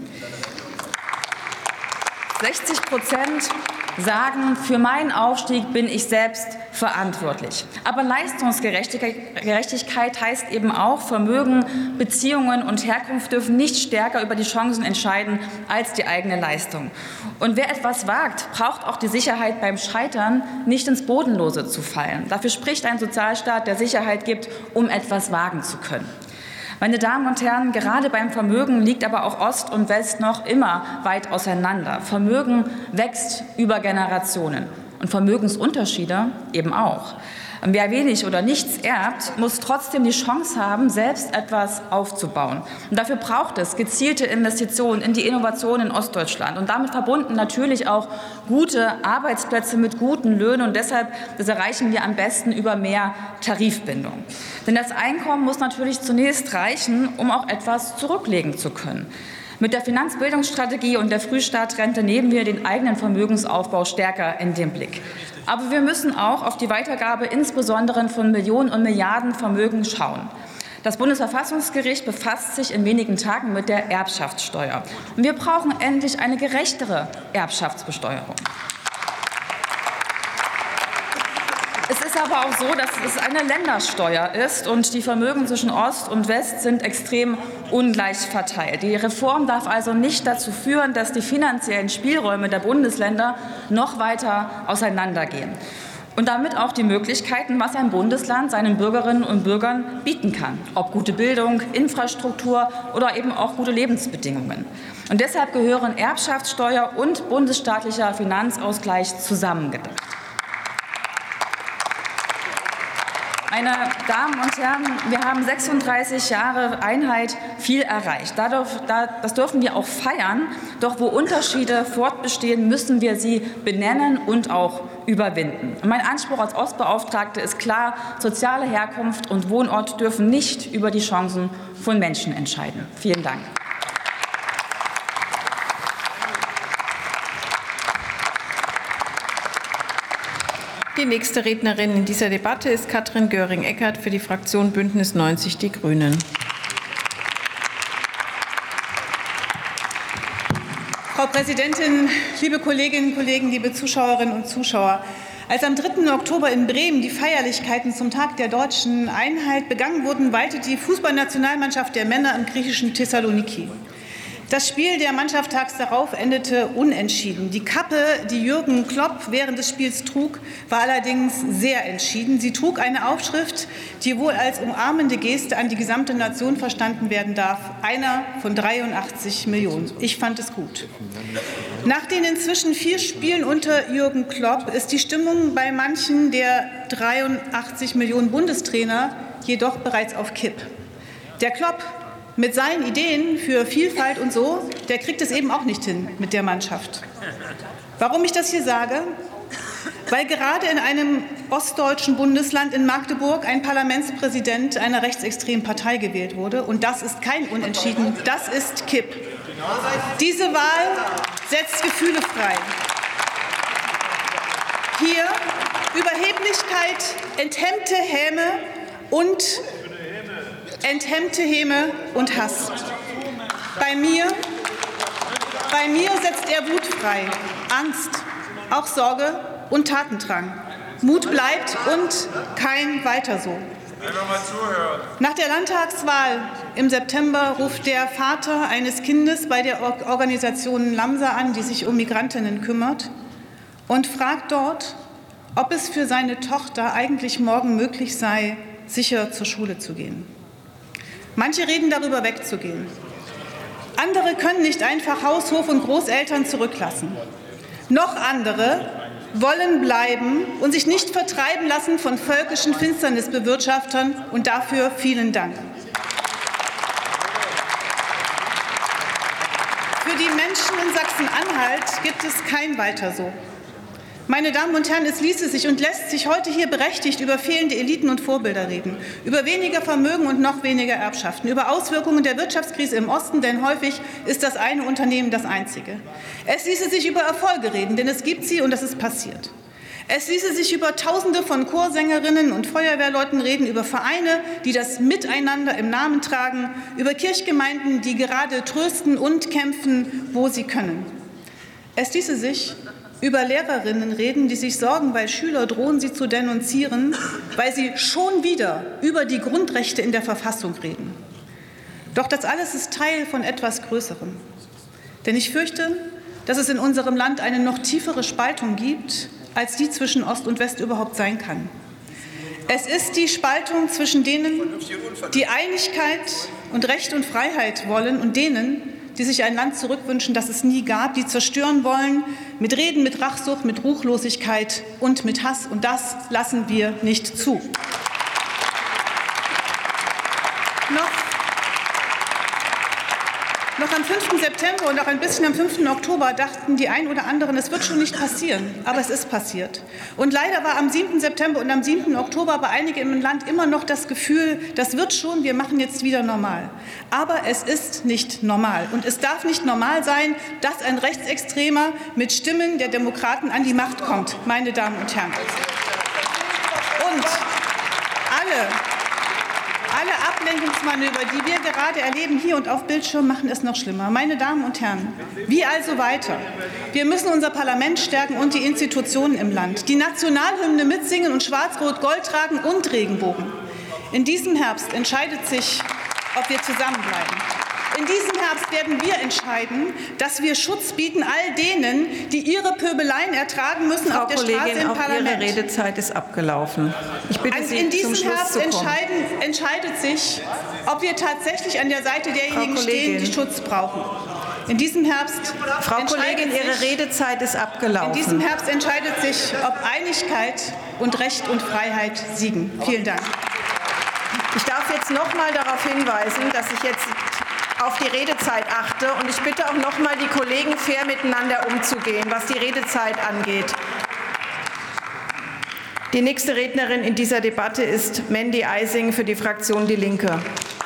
sechzig Prozent sagen, für meinen Aufstieg bin ich selbst verantwortlich. Aber Leistungsgerechtigkeit heißt eben auch, Vermögen, Beziehungen und Herkunft dürfen nicht stärker über die Chancen entscheiden als die eigene Leistung. Und wer etwas wagt, braucht auch die Sicherheit, beim Scheitern nicht ins Bodenlose zu fallen. Dafür spricht ein Sozialstaat, der Sicherheit gibt, um etwas wagen zu können. Meine Damen und Herren, gerade beim Vermögen liegt aber auch Ost und West noch immer weit auseinander. Vermögen wächst über Generationen und Vermögensunterschiede eben auch. Wer wenig oder nichts erbt, muss trotzdem die Chance haben, selbst etwas aufzubauen. Und dafür braucht es gezielte Investitionen in die Innovation in Ostdeutschland und damit verbunden natürlich auch gute Arbeitsplätze mit guten Löhnen. Und deshalb, das erreichen wir am besten über mehr Tarifbindung. Denn das Einkommen muss natürlich zunächst reichen, um auch etwas zurücklegen zu können. Mit der Finanzbildungsstrategie und der Frühstartrente nehmen wir den eigenen Vermögensaufbau stärker in den Blick. Aber wir müssen auch auf die Weitergabe insbesondere von Millionen und Milliarden Vermögen schauen. Das Bundesverfassungsgericht befasst sich in wenigen Tagen mit der Erbschaftssteuer. Und wir brauchen endlich eine gerechtere Erbschaftsbesteuerung. Es ist aber auch so, dass es eine Ländersteuer ist und die Vermögen zwischen Ost und West sind extrem ungleich verteilt. Die Reform darf also nicht dazu führen, dass die finanziellen Spielräume der Bundesländer noch weiter auseinandergehen. Und damit auch die Möglichkeiten, was ein Bundesland seinen Bürgerinnen und Bürgern bieten kann, ob gute Bildung, Infrastruktur oder eben auch gute Lebensbedingungen. Und deshalb gehören Erbschaftssteuer und bundesstaatlicher Finanzausgleich zusammengedacht. Meine Damen und Herren, wir haben sechsunddreißig Jahre Einheit viel erreicht. Das dürfen wir auch feiern. Doch wo Unterschiede fortbestehen, müssen wir sie benennen und auch überwinden. Mein Anspruch als Ostbeauftragte ist klar, soziale Herkunft und Wohnort dürfen nicht über die Chancen von Menschen entscheiden. Vielen Dank. Die nächste Rednerin in dieser Debatte ist Katrin Göring-Eckardt für die Fraktion Bündnis neunzig Die Grünen. Frau Präsidentin, liebe Kolleginnen und Kollegen, liebe Zuschauerinnen und Zuschauer! Als am dritten Oktober in Bremen die Feierlichkeiten zum Tag der deutschen Einheit begangen wurden, weilte die Fußballnationalmannschaft der Männer im griechischen Thessaloniki. Das Spiel der Mannschaft tags darauf endete unentschieden. Die Kappe, die Jürgen Klopp während des Spiels trug, war allerdings sehr entschieden. Sie trug eine Aufschrift, die wohl als umarmende Geste an die gesamte Nation verstanden werden darf. Einer von dreiundachtzig Millionen. Ich fand es gut. Nach den inzwischen vier Spielen unter Jürgen Klopp ist die Stimmung bei manchen der dreiundachtzig Millionen Bundestrainer jedoch bereits auf Kipp. Der Klopp mit seinen Ideen für Vielfalt und so, der kriegt es eben auch nicht hin mit der Mannschaft. Warum ich das hier sage? Weil gerade in einem ostdeutschen Bundesland in Magdeburg ein Parlamentspräsident einer rechtsextremen Partei gewählt wurde. Und das ist kein Unentschieden, das ist Kipp. Diese Wahl setzt Gefühle frei. Hier Überheblichkeit, enthemmte Häme und enthemmte Häme und Hass. Bei mir, bei mir setzt er Wut frei, Angst, auch Sorge und Tatendrang. Mut bleibt und kein Weiter so. Nach der Landtagswahl im September ruft der Vater eines Kindes bei der Organisation Lamsa an, die sich um Migrantinnen kümmert, und fragt dort, ob es für seine Tochter eigentlich morgen möglich sei, sicher zur Schule zu gehen. Manche reden darüber, wegzugehen. Andere können nicht einfach Haus, Hof und Großeltern zurücklassen. Noch andere wollen bleiben und sich nicht vertreiben lassen von völkischen Finsternisbewirtschaftern. Und dafür vielen Dank. Für die Menschen in Sachsen-Anhalt gibt es kein Weiter so. Meine Damen und Herren, es ließe sich und lässt sich heute hier berechtigt über fehlende Eliten und Vorbilder reden, über weniger Vermögen und noch weniger Erbschaften, über Auswirkungen der Wirtschaftskrise im Osten, denn häufig ist das eine Unternehmen das einzige. Es ließe sich über Erfolge reden, denn es gibt sie und das ist passiert. Es ließe sich über Tausende von Chorsängerinnen und Feuerwehrleuten reden, über Vereine, die das Miteinander im Namen tragen, über Kirchgemeinden, die gerade trösten und kämpfen, wo sie können. Es ließe sich über Lehrerinnen reden, die sich sorgen, weil Schüler drohen, sie zu denunzieren, weil sie schon wieder über die Grundrechte in der Verfassung reden. Doch das alles ist Teil von etwas Größerem. Denn ich fürchte, dass es in unserem Land eine noch tiefere Spaltung gibt, als die zwischen Ost und West überhaupt sein kann. Es ist die Spaltung zwischen denen, die Einigkeit und Recht und Freiheit wollen, und denen, die sich ein Land zurückwünschen, das es nie gab, die zerstören wollen, mit Reden, mit Rachsucht, mit Ruchlosigkeit und mit Hass. Und das lassen wir nicht zu. Noch, noch am fünften September und auch ein bisschen am fünften Oktober dachten die einen oder anderen, es wird schon nicht passieren. Aber es ist passiert. Und leider war am siebten September und am siebten Oktober bei einigen im Land immer noch das Gefühl, das wird schon, wir machen jetzt wieder normal. Aber es ist nicht normal. Und es darf nicht normal sein, dass ein Rechtsextremer mit Stimmen der Demokraten an die Macht kommt, meine Damen und Herren. Und alle, alle Ablenkungsmanöver, die wir gerade erleben, hier und auf Bildschirm, machen es noch schlimmer. Meine Damen und Herren, wie also weiter? Wir müssen unser Parlament stärken und die Institutionen im Land, die Nationalhymne mitsingen und Schwarz-Rot-Gold tragen und Regenbogen. In diesem Herbst entscheidet sich, ob wir zusammenbleiben. In diesem Herbst werden wir entscheiden, dass wir Schutz bieten all denen, die ihre Pöbeleien ertragen müssen Frau auf der Kollegin, Straße im auch Parlament. Ihre Redezeit ist abgelaufen. Ich bitte Also Sie, in diesem zum Schluss Herbst zu kommen. entscheiden, entscheidet sich, ob wir tatsächlich an der Seite derjenigen Frau stehen, Kollegin. die Schutz brauchen. In diesem Herbst Frau Kollegin, entscheidet Ihre sich, Redezeit ist abgelaufen. in diesem Herbst entscheidet sich, ob Einigkeit und Recht und Freiheit siegen. Vielen Dank. Ich darf jetzt noch mal darauf hinweisen, dass ich jetzt auf die Redezeit achte. Und ich bitte auch noch mal die Kollegen, fair miteinander umzugehen, was die Redezeit angeht. Die nächste Rednerin in dieser Debatte ist Mandy Eising für die Fraktion Die Linke.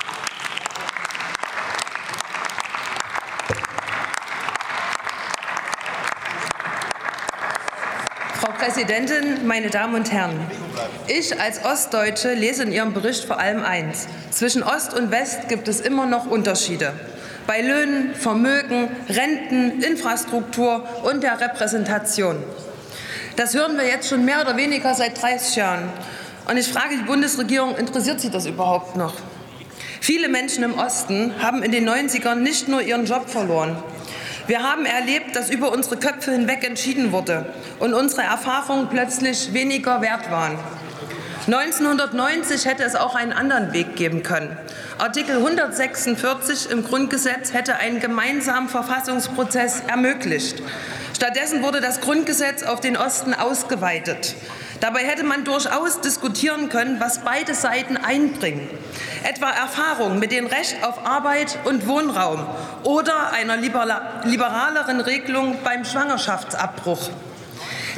Frau Präsidentin, meine Damen und Herren! Ich als Ostdeutsche lese in Ihrem Bericht vor allem eins. Zwischen Ost und West gibt es immer noch Unterschiede. Bei Löhnen, Vermögen, Renten, Infrastruktur und der Repräsentation. Das hören wir jetzt schon mehr oder weniger seit dreißig Jahren. Und ich frage die Bundesregierung, interessiert sie das überhaupt noch? Viele Menschen im Osten haben in den neunzigern nicht nur ihren Job verloren. Wir haben erlebt, dass über unsere Köpfe hinweg entschieden wurde und unsere Erfahrungen plötzlich weniger wert waren. neunzehnhundertneunzig hätte es auch einen anderen Weg geben können. Artikel hundertsechsundvierzig im Grundgesetz hätte einen gemeinsamen Verfassungsprozess ermöglicht. Stattdessen wurde das Grundgesetz auf den Osten ausgeweitet. Dabei hätte man durchaus diskutieren können, was beide Seiten einbringen. Etwa Erfahrungen mit dem Recht auf Arbeit und Wohnraum oder einer liberaleren Regelung beim Schwangerschaftsabbruch.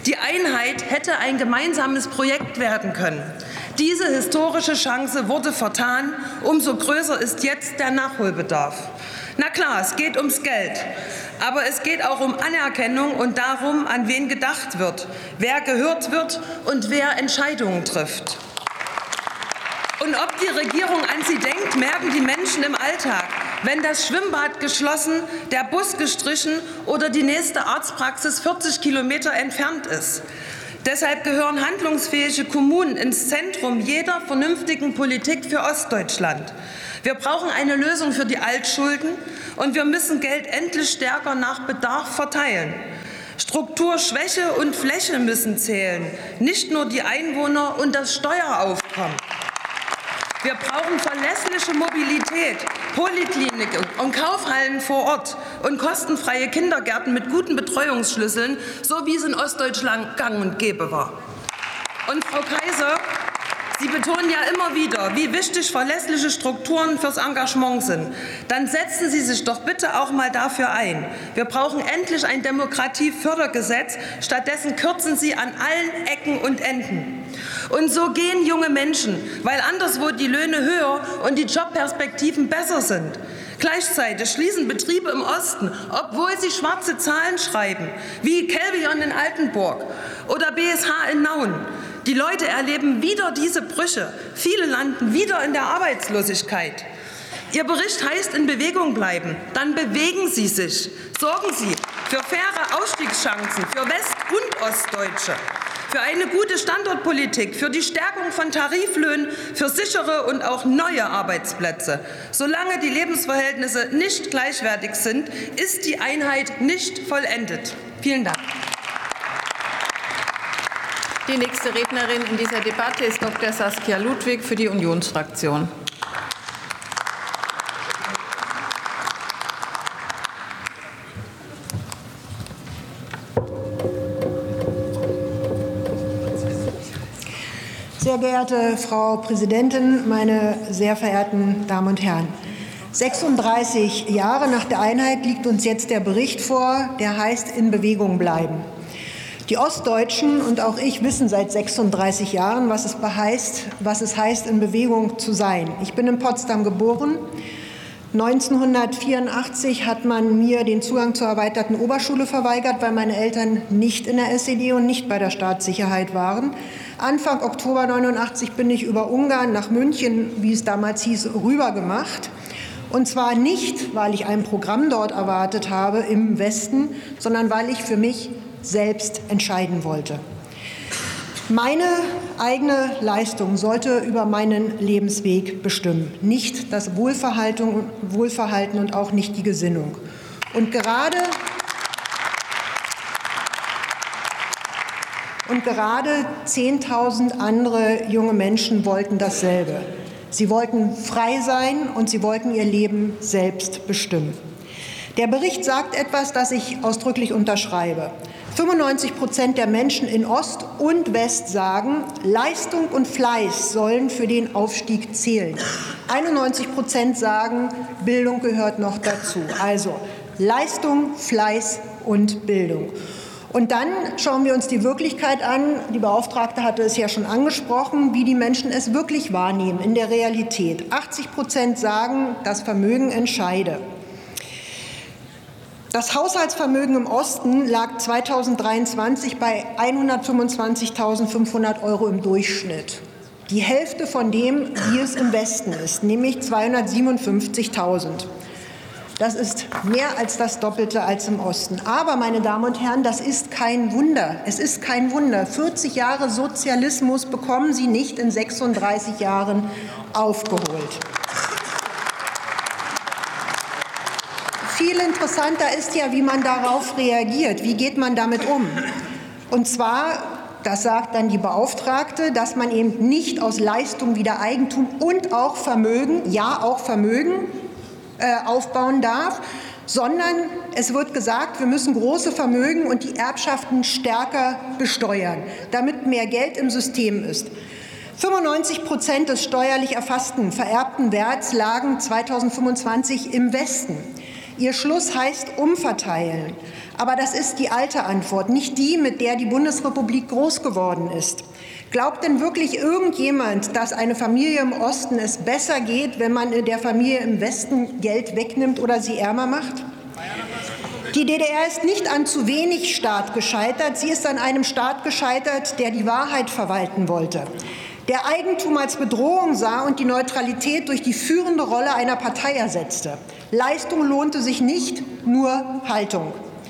Die Einheit hätte ein gemeinsames Projekt werden können. Diese historische Chance wurde vertan. Umso größer ist jetzt der Nachholbedarf. Na klar, es geht ums Geld. Aber es geht auch um Anerkennung und darum, an wen gedacht wird, wer gehört wird und wer Entscheidungen trifft. Und ob die Regierung an sie denkt, merken die Menschen im Alltag, wenn das Schwimmbad geschlossen, der Bus gestrichen oder die nächste Arztpraxis vierzig Kilometer entfernt ist. Deshalb gehören handlungsfähige Kommunen ins Zentrum jeder vernünftigen Politik für Ostdeutschland. Wir brauchen eine Lösung für die Altschulden und wir müssen Geld endlich stärker nach Bedarf verteilen. Strukturschwäche und Fläche müssen zählen, nicht nur die Einwohner und das Steueraufkommen. Wir brauchen verlässliche Mobilität, Polikliniken und Kaufhallen vor Ort und kostenfreie Kindergärten mit guten Betreuungsschlüsseln, so wie es in Ostdeutschland gang und gäbe war. Und Frau Kaiser, Sie betonen ja immer wieder, wie wichtig verlässliche Strukturen fürs Engagement sind. Dann setzen Sie sich doch bitte auch mal dafür ein. Wir brauchen endlich ein Demokratiefördergesetz. Stattdessen kürzen Sie an allen Ecken und Enden. Und so gehen junge Menschen, weil anderswo die Löhne höher und die Jobperspektiven besser sind. Gleichzeitig schließen Betriebe im Osten, obwohl sie schwarze Zahlen schreiben, wie Kelvion in Altenburg oder B S H in Nauen. Die Leute erleben wieder diese Brüche. Viele landen wieder in der Arbeitslosigkeit. Ihr Bericht heißt, in Bewegung bleiben. Dann bewegen Sie sich. Sorgen Sie für faire Ausstiegschancen für West- und Ostdeutsche, für eine gute Standortpolitik, für die Stärkung von Tariflöhnen, für sichere und auch neue Arbeitsplätze. Solange die Lebensverhältnisse nicht gleichwertig sind, ist die Einheit nicht vollendet. Vielen Dank. Die nächste Rednerin in dieser Debatte ist Doktor Saskia Ludwig für die Unionsfraktion. Sehr geehrte Frau Präsidentin, meine sehr verehrten Damen und Herren! sechsunddreißig Jahre nach der Einheit liegt uns jetzt der Bericht vor, der heißt In Bewegung bleiben. Die Ostdeutschen und auch ich wissen seit sechsunddreißig Jahren, was es heißt, was es heißt, in Bewegung zu sein. Ich bin in Potsdam geboren. neunzehnhundertvierundachtzig hat man mir den Zugang zur erweiterten Oberschule verweigert, weil meine Eltern nicht in der S E D und nicht bei der Staatssicherheit waren. Anfang Oktober neunundachtzig bin ich über Ungarn nach München, wie es damals hieß, rübergemacht. Und zwar nicht, weil ich ein Programm dort erwartet habe im Westen, sondern weil ich für mich selbst entscheiden wollte. Meine eigene Leistung sollte über meinen Lebensweg bestimmen, nicht das Wohlverhalten, Wohlverhalten und auch nicht die Gesinnung. Und gerade, und gerade zehntausend andere junge Menschen wollten dasselbe. Sie wollten frei sein und sie wollten ihr Leben selbst bestimmen. Der Bericht sagt etwas, das ich ausdrücklich unterschreibe. fünfundneunzig Prozent der Menschen in Ost und West sagen, Leistung und Fleiß sollen für den Aufstieg zählen. einundneunzig Prozent sagen, Bildung gehört noch dazu. Also Leistung, Fleiß und Bildung. Und dann schauen wir uns die Wirklichkeit an. Die Beauftragte hatte es ja schon angesprochen, wie die Menschen es wirklich wahrnehmen in der Realität. achtzig Prozent sagen, das Vermögen entscheide. Das Haushaltsvermögen im Osten lag zweitausenddreiundzwanzig bei hundertfünfundzwanzigtausendfünfhundert Euro im Durchschnitt. Die Hälfte von dem, wie es im Westen ist, nämlich zweihundertsiebenundfünfzigtausend. Das ist mehr als das Doppelte als im Osten. Aber, meine Damen und Herren, das ist kein Wunder. Es ist kein Wunder. vierzig Jahre Sozialismus bekommen Sie nicht in sechsunddreißig Jahren aufgeholt. Viel interessanter ist ja, wie man darauf reagiert. Wie geht man damit um? Und zwar, das sagt dann die Beauftragte, dass man eben nicht aus Leistung wieder Eigentum und auch Vermögen, ja auch Vermögen, äh, aufbauen darf, sondern es wird gesagt, wir müssen große Vermögen und die Erbschaften stärker besteuern, damit mehr Geld im System ist. fünfundneunzig Prozent des steuerlich erfassten vererbten Werts lagen zweitausendfünfundzwanzig im Westen. Ihr Schluss heißt umverteilen. Aber das ist die alte Antwort, nicht die, mit der die Bundesrepublik groß geworden ist. Glaubt denn wirklich irgendjemand, dass eine Familie im Osten es besser geht, wenn man der Familie im Westen Geld wegnimmt oder sie ärmer macht? Die D D R ist nicht an zu wenig Staat gescheitert, sie ist an einem Staat gescheitert, der die Wahrheit verwalten wollte, der Eigentum als Bedrohung sah und die Neutralität durch die führende Rolle einer Partei ersetzte. Leistung lohnte sich nicht, nur Haltung.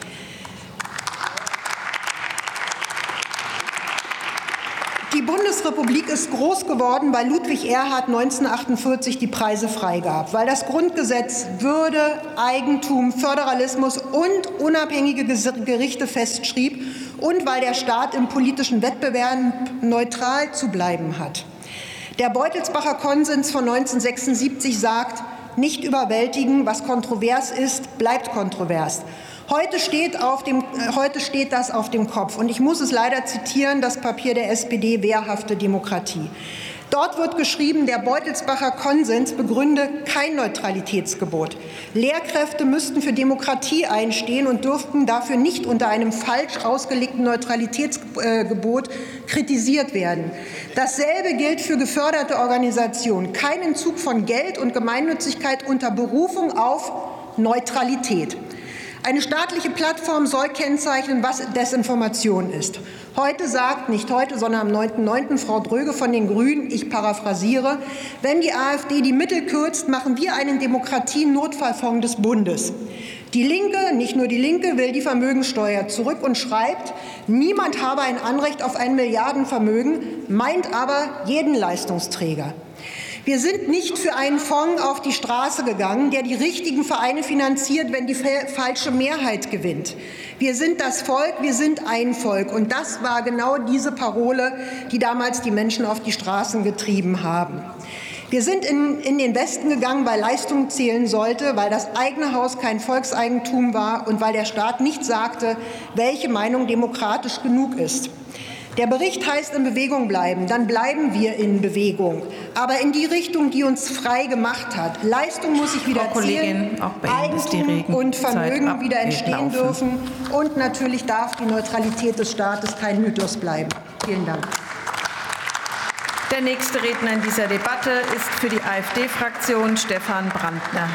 Die Bundesrepublik ist groß geworden, weil Ludwig Erhard neunzehnhundertachtundvierzig die Preise freigab, weil das Grundgesetz Würde, Eigentum, Föderalismus und unabhängige Gerichte festschrieb und weil der Staat im politischen Wettbewerb neutral zu bleiben hat. Der Beutelsbacher Konsens von neunzehnhundertsechsundsiebzig sagt, nicht überwältigen, was kontrovers ist, bleibt kontrovers. Heute steht, auf dem, heute steht das auf dem Kopf. Und ich muss es leider zitieren, das Papier der S P D, Wehrhafte Demokratie. Dort wird geschrieben, der Beutelsbacher Konsens begründe kein Neutralitätsgebot. Lehrkräfte müssten für Demokratie einstehen und dürften dafür nicht unter einem falsch ausgelegten Neutralitätsgebot kritisiert werden. Dasselbe gilt für geförderte Organisationen. Kein Entzug von Geld und Gemeinnützigkeit unter Berufung auf Neutralität. Eine staatliche Plattform soll kennzeichnen, was Desinformation ist. Heute sagt, nicht heute, sondern am neunten neunten Frau Dröge von den Grünen, ich paraphrasiere, wenn die AfD die Mittel kürzt, machen wir einen Demokratie-Notfallfonds des Bundes. Die Linke, nicht nur die Linke, will die Vermögensteuer zurück und schreibt, niemand habe ein Anrecht auf ein Milliardenvermögen, meint aber jeden Leistungsträger. Wir sind nicht für einen Fonds auf die Straße gegangen, der die richtigen Vereine finanziert, wenn die falsche Mehrheit gewinnt. Wir sind das Volk, wir sind ein Volk. Und das war genau diese Parole, die damals die Menschen auf die Straßen getrieben haben. Wir sind in, in den Westen gegangen, weil Leistung zählen sollte, weil das eigene Haus kein Volkseigentum war und weil der Staat nicht sagte, welche Meinung demokratisch genug ist. Der Bericht heißt in Bewegung bleiben, dann bleiben wir in Bewegung, aber in die Richtung, die uns frei gemacht hat. Leistung muss sich wieder zählen, Eigentum und Vermögen wieder entstehen dürfen und natürlich darf die Neutralität des Staates kein Mythos bleiben. Vielen Dank. Der nächste Redner in dieser Debatte ist für die AfD-Fraktion Stefan Brandner.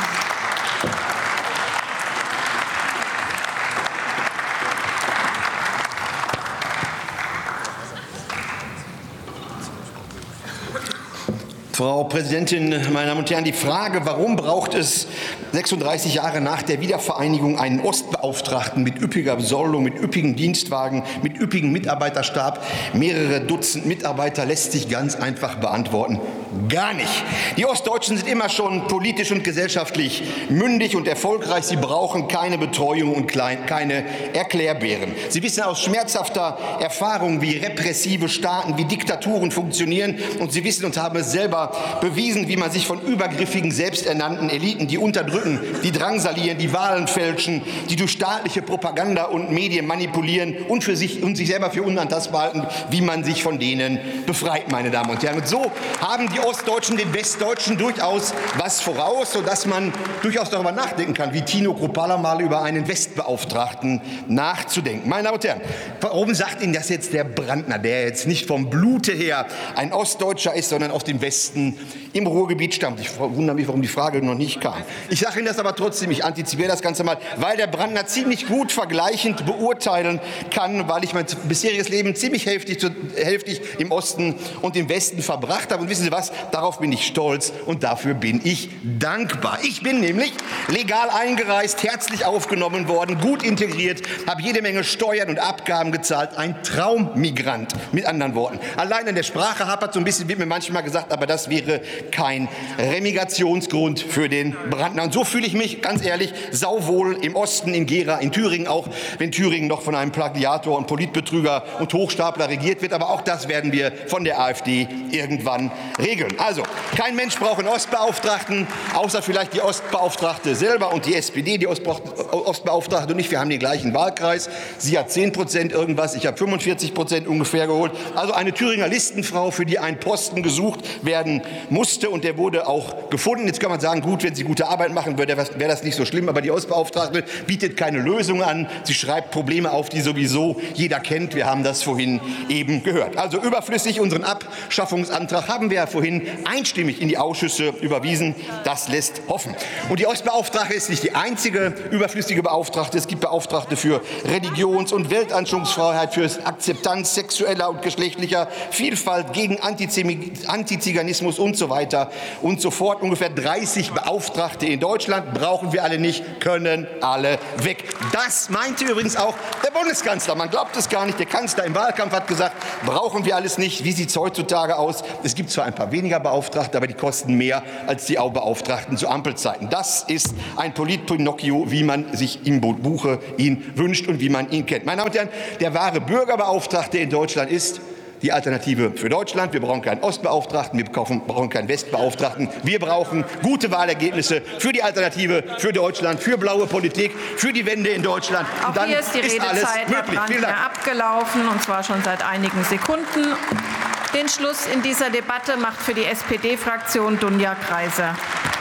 Frau Präsidentin, meine Damen und Herren! Die Frage, warum braucht es sechsunddreißig Jahre nach der Wiedervereinigung einen Ostbeauftragten mit üppiger Besoldung, mit üppigen Dienstwagen, mit üppigem Mitarbeiterstab, mehrere Dutzend Mitarbeiter, lässt sich ganz einfach beantworten. Gar nicht. Die Ostdeutschen sind immer schon politisch und gesellschaftlich mündig und erfolgreich. Sie brauchen keine Betreuung und keine Erklärbären. Sie wissen aus schmerzhafter Erfahrung, wie repressive Staaten, wie Diktaturen funktionieren. Und Sie wissen und haben es selber bewiesen, wie man sich von übergriffigen, selbsternannten Eliten, die unterdrücken, die drangsalieren, die Wahlen fälschen, die durch staatliche Propaganda und Medien manipulieren und, für sich, und sich selber für unantastbar halten, wie man sich von denen befreit, meine Damen und Herren. Und so haben die Ostdeutschen den Westdeutschen durchaus was voraus, sodass man durchaus darüber nachdenken kann, wie Tino Kruppalla mal über einen Westbeauftragten nachzudenken. Meine Damen und Herren, warum sagt Ihnen das jetzt der Brandner, der jetzt nicht vom Blute her ein Ostdeutscher ist, sondern aus dem Westen im Ruhrgebiet stammt? Ich wundere mich, warum die Frage noch nicht kam. Ich sage Ihnen das aber trotzdem, ich antizipiere das Ganze mal, weil der Brandner ziemlich gut vergleichend beurteilen kann, weil ich mein bisheriges Leben ziemlich hälftig, hälftig im Osten und im Westen verbracht habe. Und wissen Sie was? Darauf bin ich stolz und dafür bin ich dankbar. Ich bin nämlich legal eingereist, herzlich aufgenommen worden, gut integriert, habe jede Menge Steuern und Abgaben gezahlt. Ein Traummigrant, mit anderen Worten. Allein an der Sprache hapert so ein bisschen, wird mir manchmal gesagt, aber das wäre kein Remigrationsgrund für den Brandner. Und so fühle ich mich, ganz ehrlich, sauwohl im Osten, in Gera, in Thüringen, auch wenn Thüringen noch von einem Plagiator und Politbetrüger und Hochstapler regiert wird. Aber auch das werden wir von der AfD irgendwann regeln. Also, Kein Mensch braucht einen Ostbeauftragten, außer vielleicht die Ostbeauftragte selber und die S P D, die Ostbeauftragte und ich. Wir haben den gleichen Wahlkreis. Sie hat zehn Prozent irgendwas, ich habe fünfundvierzig Prozent ungefähr geholt. Also eine Thüringer Listenfrau, für die ein Posten gesucht werden musste. Und der wurde auch gefunden. Jetzt kann man sagen, gut, wenn sie gute Arbeit machen würde, wäre das nicht so schlimm. Aber die Ostbeauftragte bietet keine Lösung an. Sie schreibt Probleme auf, die sowieso jeder kennt. Wir haben das vorhin eben gehört. Also überflüssig. Unseren Abschaffungsantrag haben wir ja vorhin einstimmig in die Ausschüsse überwiesen. Das lässt hoffen. Und die Ostbeauftragte ist nicht die einzige überflüssige Beauftragte. Es gibt Beauftragte für Religions- und Weltanschauungsfreiheit, für Akzeptanz sexueller und geschlechtlicher Vielfalt, gegen Antiziganismus und so weiter und so fort. Ungefähr dreißig Beauftragte in Deutschland brauchen wir alle nicht, können alle weg. Das meinte übrigens auch der Bundeskanzler. Man glaubt es gar nicht. Der Kanzler im Wahlkampf hat gesagt, brauchen wir alles nicht. Wie sieht es heutzutage aus? Es gibt zwar ein paar weniger Beauftragte, aber die kosten mehr als die Beauftragten zu Ampelzeiten. Das ist ein Polit-Pinocchio, wie man sich im Buche ihn wünscht und wie man ihn kennt. Meine Damen und Herren, der wahre Bürgerbeauftragte in Deutschland ist die Alternative für Deutschland. Wir brauchen keinen Ostbeauftragten, wir brauchen keinen Westbeauftragten. Wir brauchen gute Wahlergebnisse für die Alternative für Deutschland, für blaue Politik, für die Wende in Deutschland. Auch und dann hier ist die ist alles Redezeit, Herr möglich. Vielen Brandner, Dank. abgelaufen, und zwar schon seit einigen Sekunden. Den Schluss in dieser Debatte macht für die S P D-Fraktion Dunja Kreiser.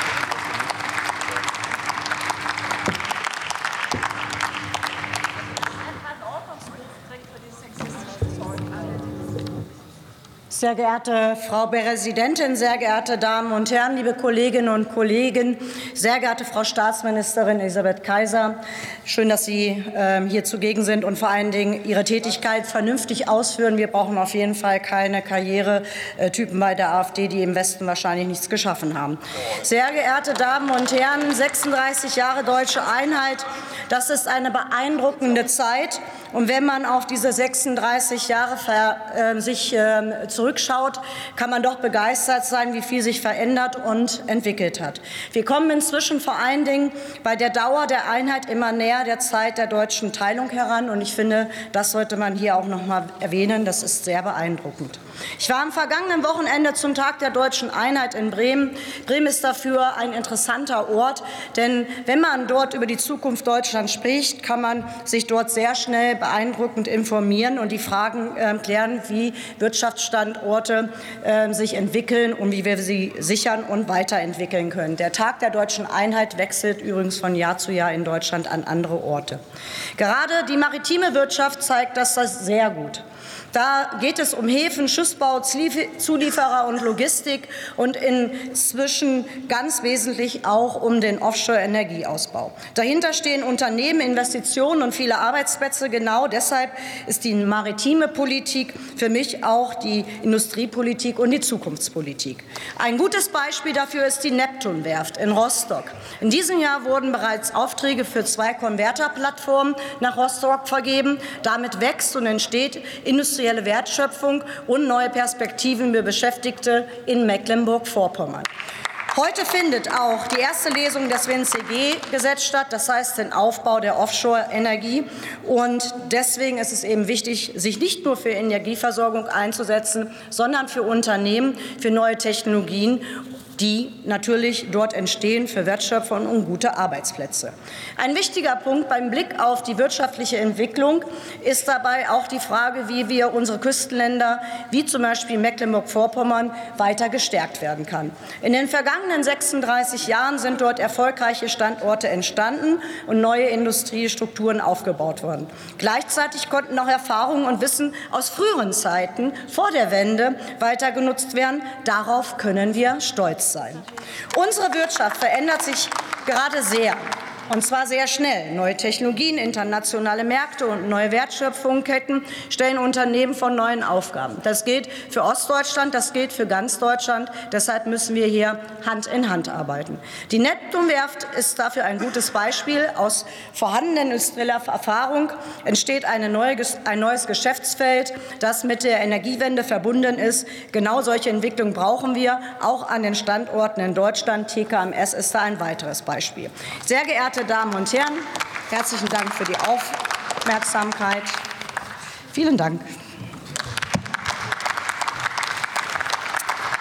Sehr geehrte Frau Präsidentin, sehr geehrte Damen und Herren, liebe Kolleginnen und Kollegen, sehr geehrte Frau Staatsministerin Elisabeth Kaiser, schön, dass Sie äh, hier zugegen sind und vor allen Dingen Ihre Tätigkeit vernünftig ausführen. Wir brauchen auf jeden Fall keine Karrieretypen bei der AfD, die im Westen wahrscheinlich nichts geschaffen haben. Sehr geehrte Damen und Herren, sechsunddreißig Jahre deutsche Einheit, das ist eine beeindruckende Zeit. Und wenn man auf diese sechsunddreißig Jahre äh, sich äh, zurückschaut, kann man doch begeistert sein, wie viel sich verändert und entwickelt hat. Wir kommen inzwischen vor allen Dingen bei der Dauer der Einheit immer näher der Zeit der deutschen Teilung heran. Und ich finde, das sollte man hier auch noch mal erwähnen. Das ist sehr beeindruckend. Ich war am vergangenen Wochenende zum Tag der deutschen Einheit in Bremen. Bremen ist dafür ein interessanter Ort, denn wenn man dort über die Zukunft Deutschlands spricht, kann man sich dort sehr schnell beeindruckend informieren und die Fragen äh, klären, wie Wirtschaftsstandorte äh, sich entwickeln und wie wir sie sichern und weiterentwickeln können. Der Tag der deutschen Einheit wechselt übrigens von Jahr zu Jahr in Deutschland an andere Orte. Gerade die maritime Wirtschaft zeigt das sehr gut. Da geht es um Häfen, Schiffsbau, Zulieferer und Logistik und inzwischen ganz wesentlich auch um den Offshore-Energieausbau. Dahinter stehen Unternehmen, Investitionen und viele Arbeitsplätze. Genau deshalb ist die maritime Politik für mich auch die Industriepolitik und die Zukunftspolitik. Ein gutes Beispiel dafür ist die Neptunwerft in Rostock. In diesem Jahr wurden bereits Aufträge für zwei Konverterplattformen nach Rostock vergeben. Damit wächst und entsteht industrielle Wertschöpfung und neue Perspektiven für Beschäftigte in Mecklenburg-Vorpommern. Heute findet auch die erste Lesung des W N C G-Gesetzes statt, das heißt den Aufbau der Offshore-Energie. Und deswegen ist es eben wichtig, sich nicht nur für Energieversorgung einzusetzen, sondern für Unternehmen, für neue Technologien, die natürlich dort entstehen für Wertschöpfung und gute Arbeitsplätze. Ein wichtiger Punkt beim Blick auf die wirtschaftliche Entwicklung ist dabei auch die Frage, wie wir unsere Küstenländer, wie zum Beispiel Mecklenburg-Vorpommern, weiter gestärkt werden kann. In den vergangenen sechsunddreißig Jahren sind dort erfolgreiche Standorte entstanden und neue Industriestrukturen aufgebaut worden. Gleichzeitig konnten auch Erfahrungen und Wissen aus früheren Zeiten vor der Wende weiter genutzt werden. Darauf können wir stolz sein. Unsere Wirtschaft verändert sich gerade sehr. Und zwar sehr schnell. Neue Technologien, internationale Märkte und neue Wertschöpfungsketten stellen Unternehmen vor neuen Aufgaben. Das gilt für Ostdeutschland, das gilt für ganz Deutschland. Deshalb müssen wir hier Hand in Hand arbeiten. Die Neptunwerft ist dafür ein gutes Beispiel. Aus vorhandenen industrieller Erfahrung entsteht eine neue, ein neues Geschäftsfeld, das mit der Energiewende verbunden ist. Genau solche Entwicklungen brauchen wir, auch an den Standorten in Deutschland. T K M S ist da ein weiteres Beispiel. Sehr geehrte Meine Damen und Herren, herzlichen Dank für die Aufmerksamkeit. Vielen Dank.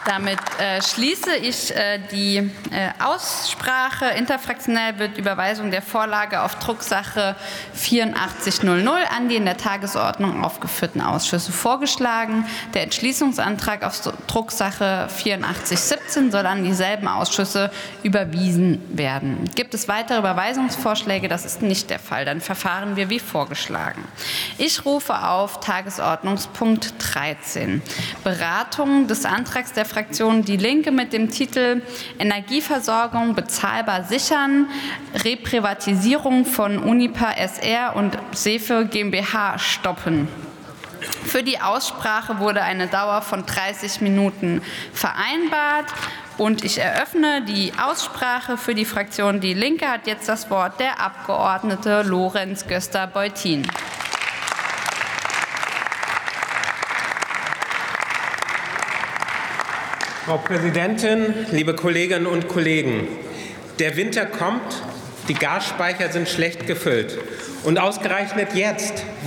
Damit äh, schließe ich äh, die äh, Aussprache. Interfraktionell wird Überweisung der Vorlage auf Drucksache vierundachtzig null null an die in der Tagesordnung aufgeführten Ausschüsse vorgeschlagen. Der Entschließungsantrag auf Drucksache vierundachtzig siebzehn soll an dieselben Ausschüsse überwiesen werden. Gibt es weitere Überweisungsvorschläge? Das ist nicht der Fall. Dann verfahren wir wie vorgeschlagen. Ich rufe auf Tagesordnungspunkt dreizehn. Beratung des Antrags der Fraktion Die Linke mit dem Titel Energieversorgung bezahlbar sichern, Reprivatisierung von Unipa S R und Sefe GmbH stoppen. Für die Aussprache wurde eine Dauer von dreißig Minuten vereinbart. Und ich eröffne die Aussprache. Für die Fraktion Die Linke hat jetzt das Wort der Abgeordnete Lorenz Göster-Beutin. Frau Präsidentin, liebe Kolleginnen und Kollegen! Der Winter kommt, die Gasspeicher sind schlecht gefüllt. Und ausgerechnet jetzt,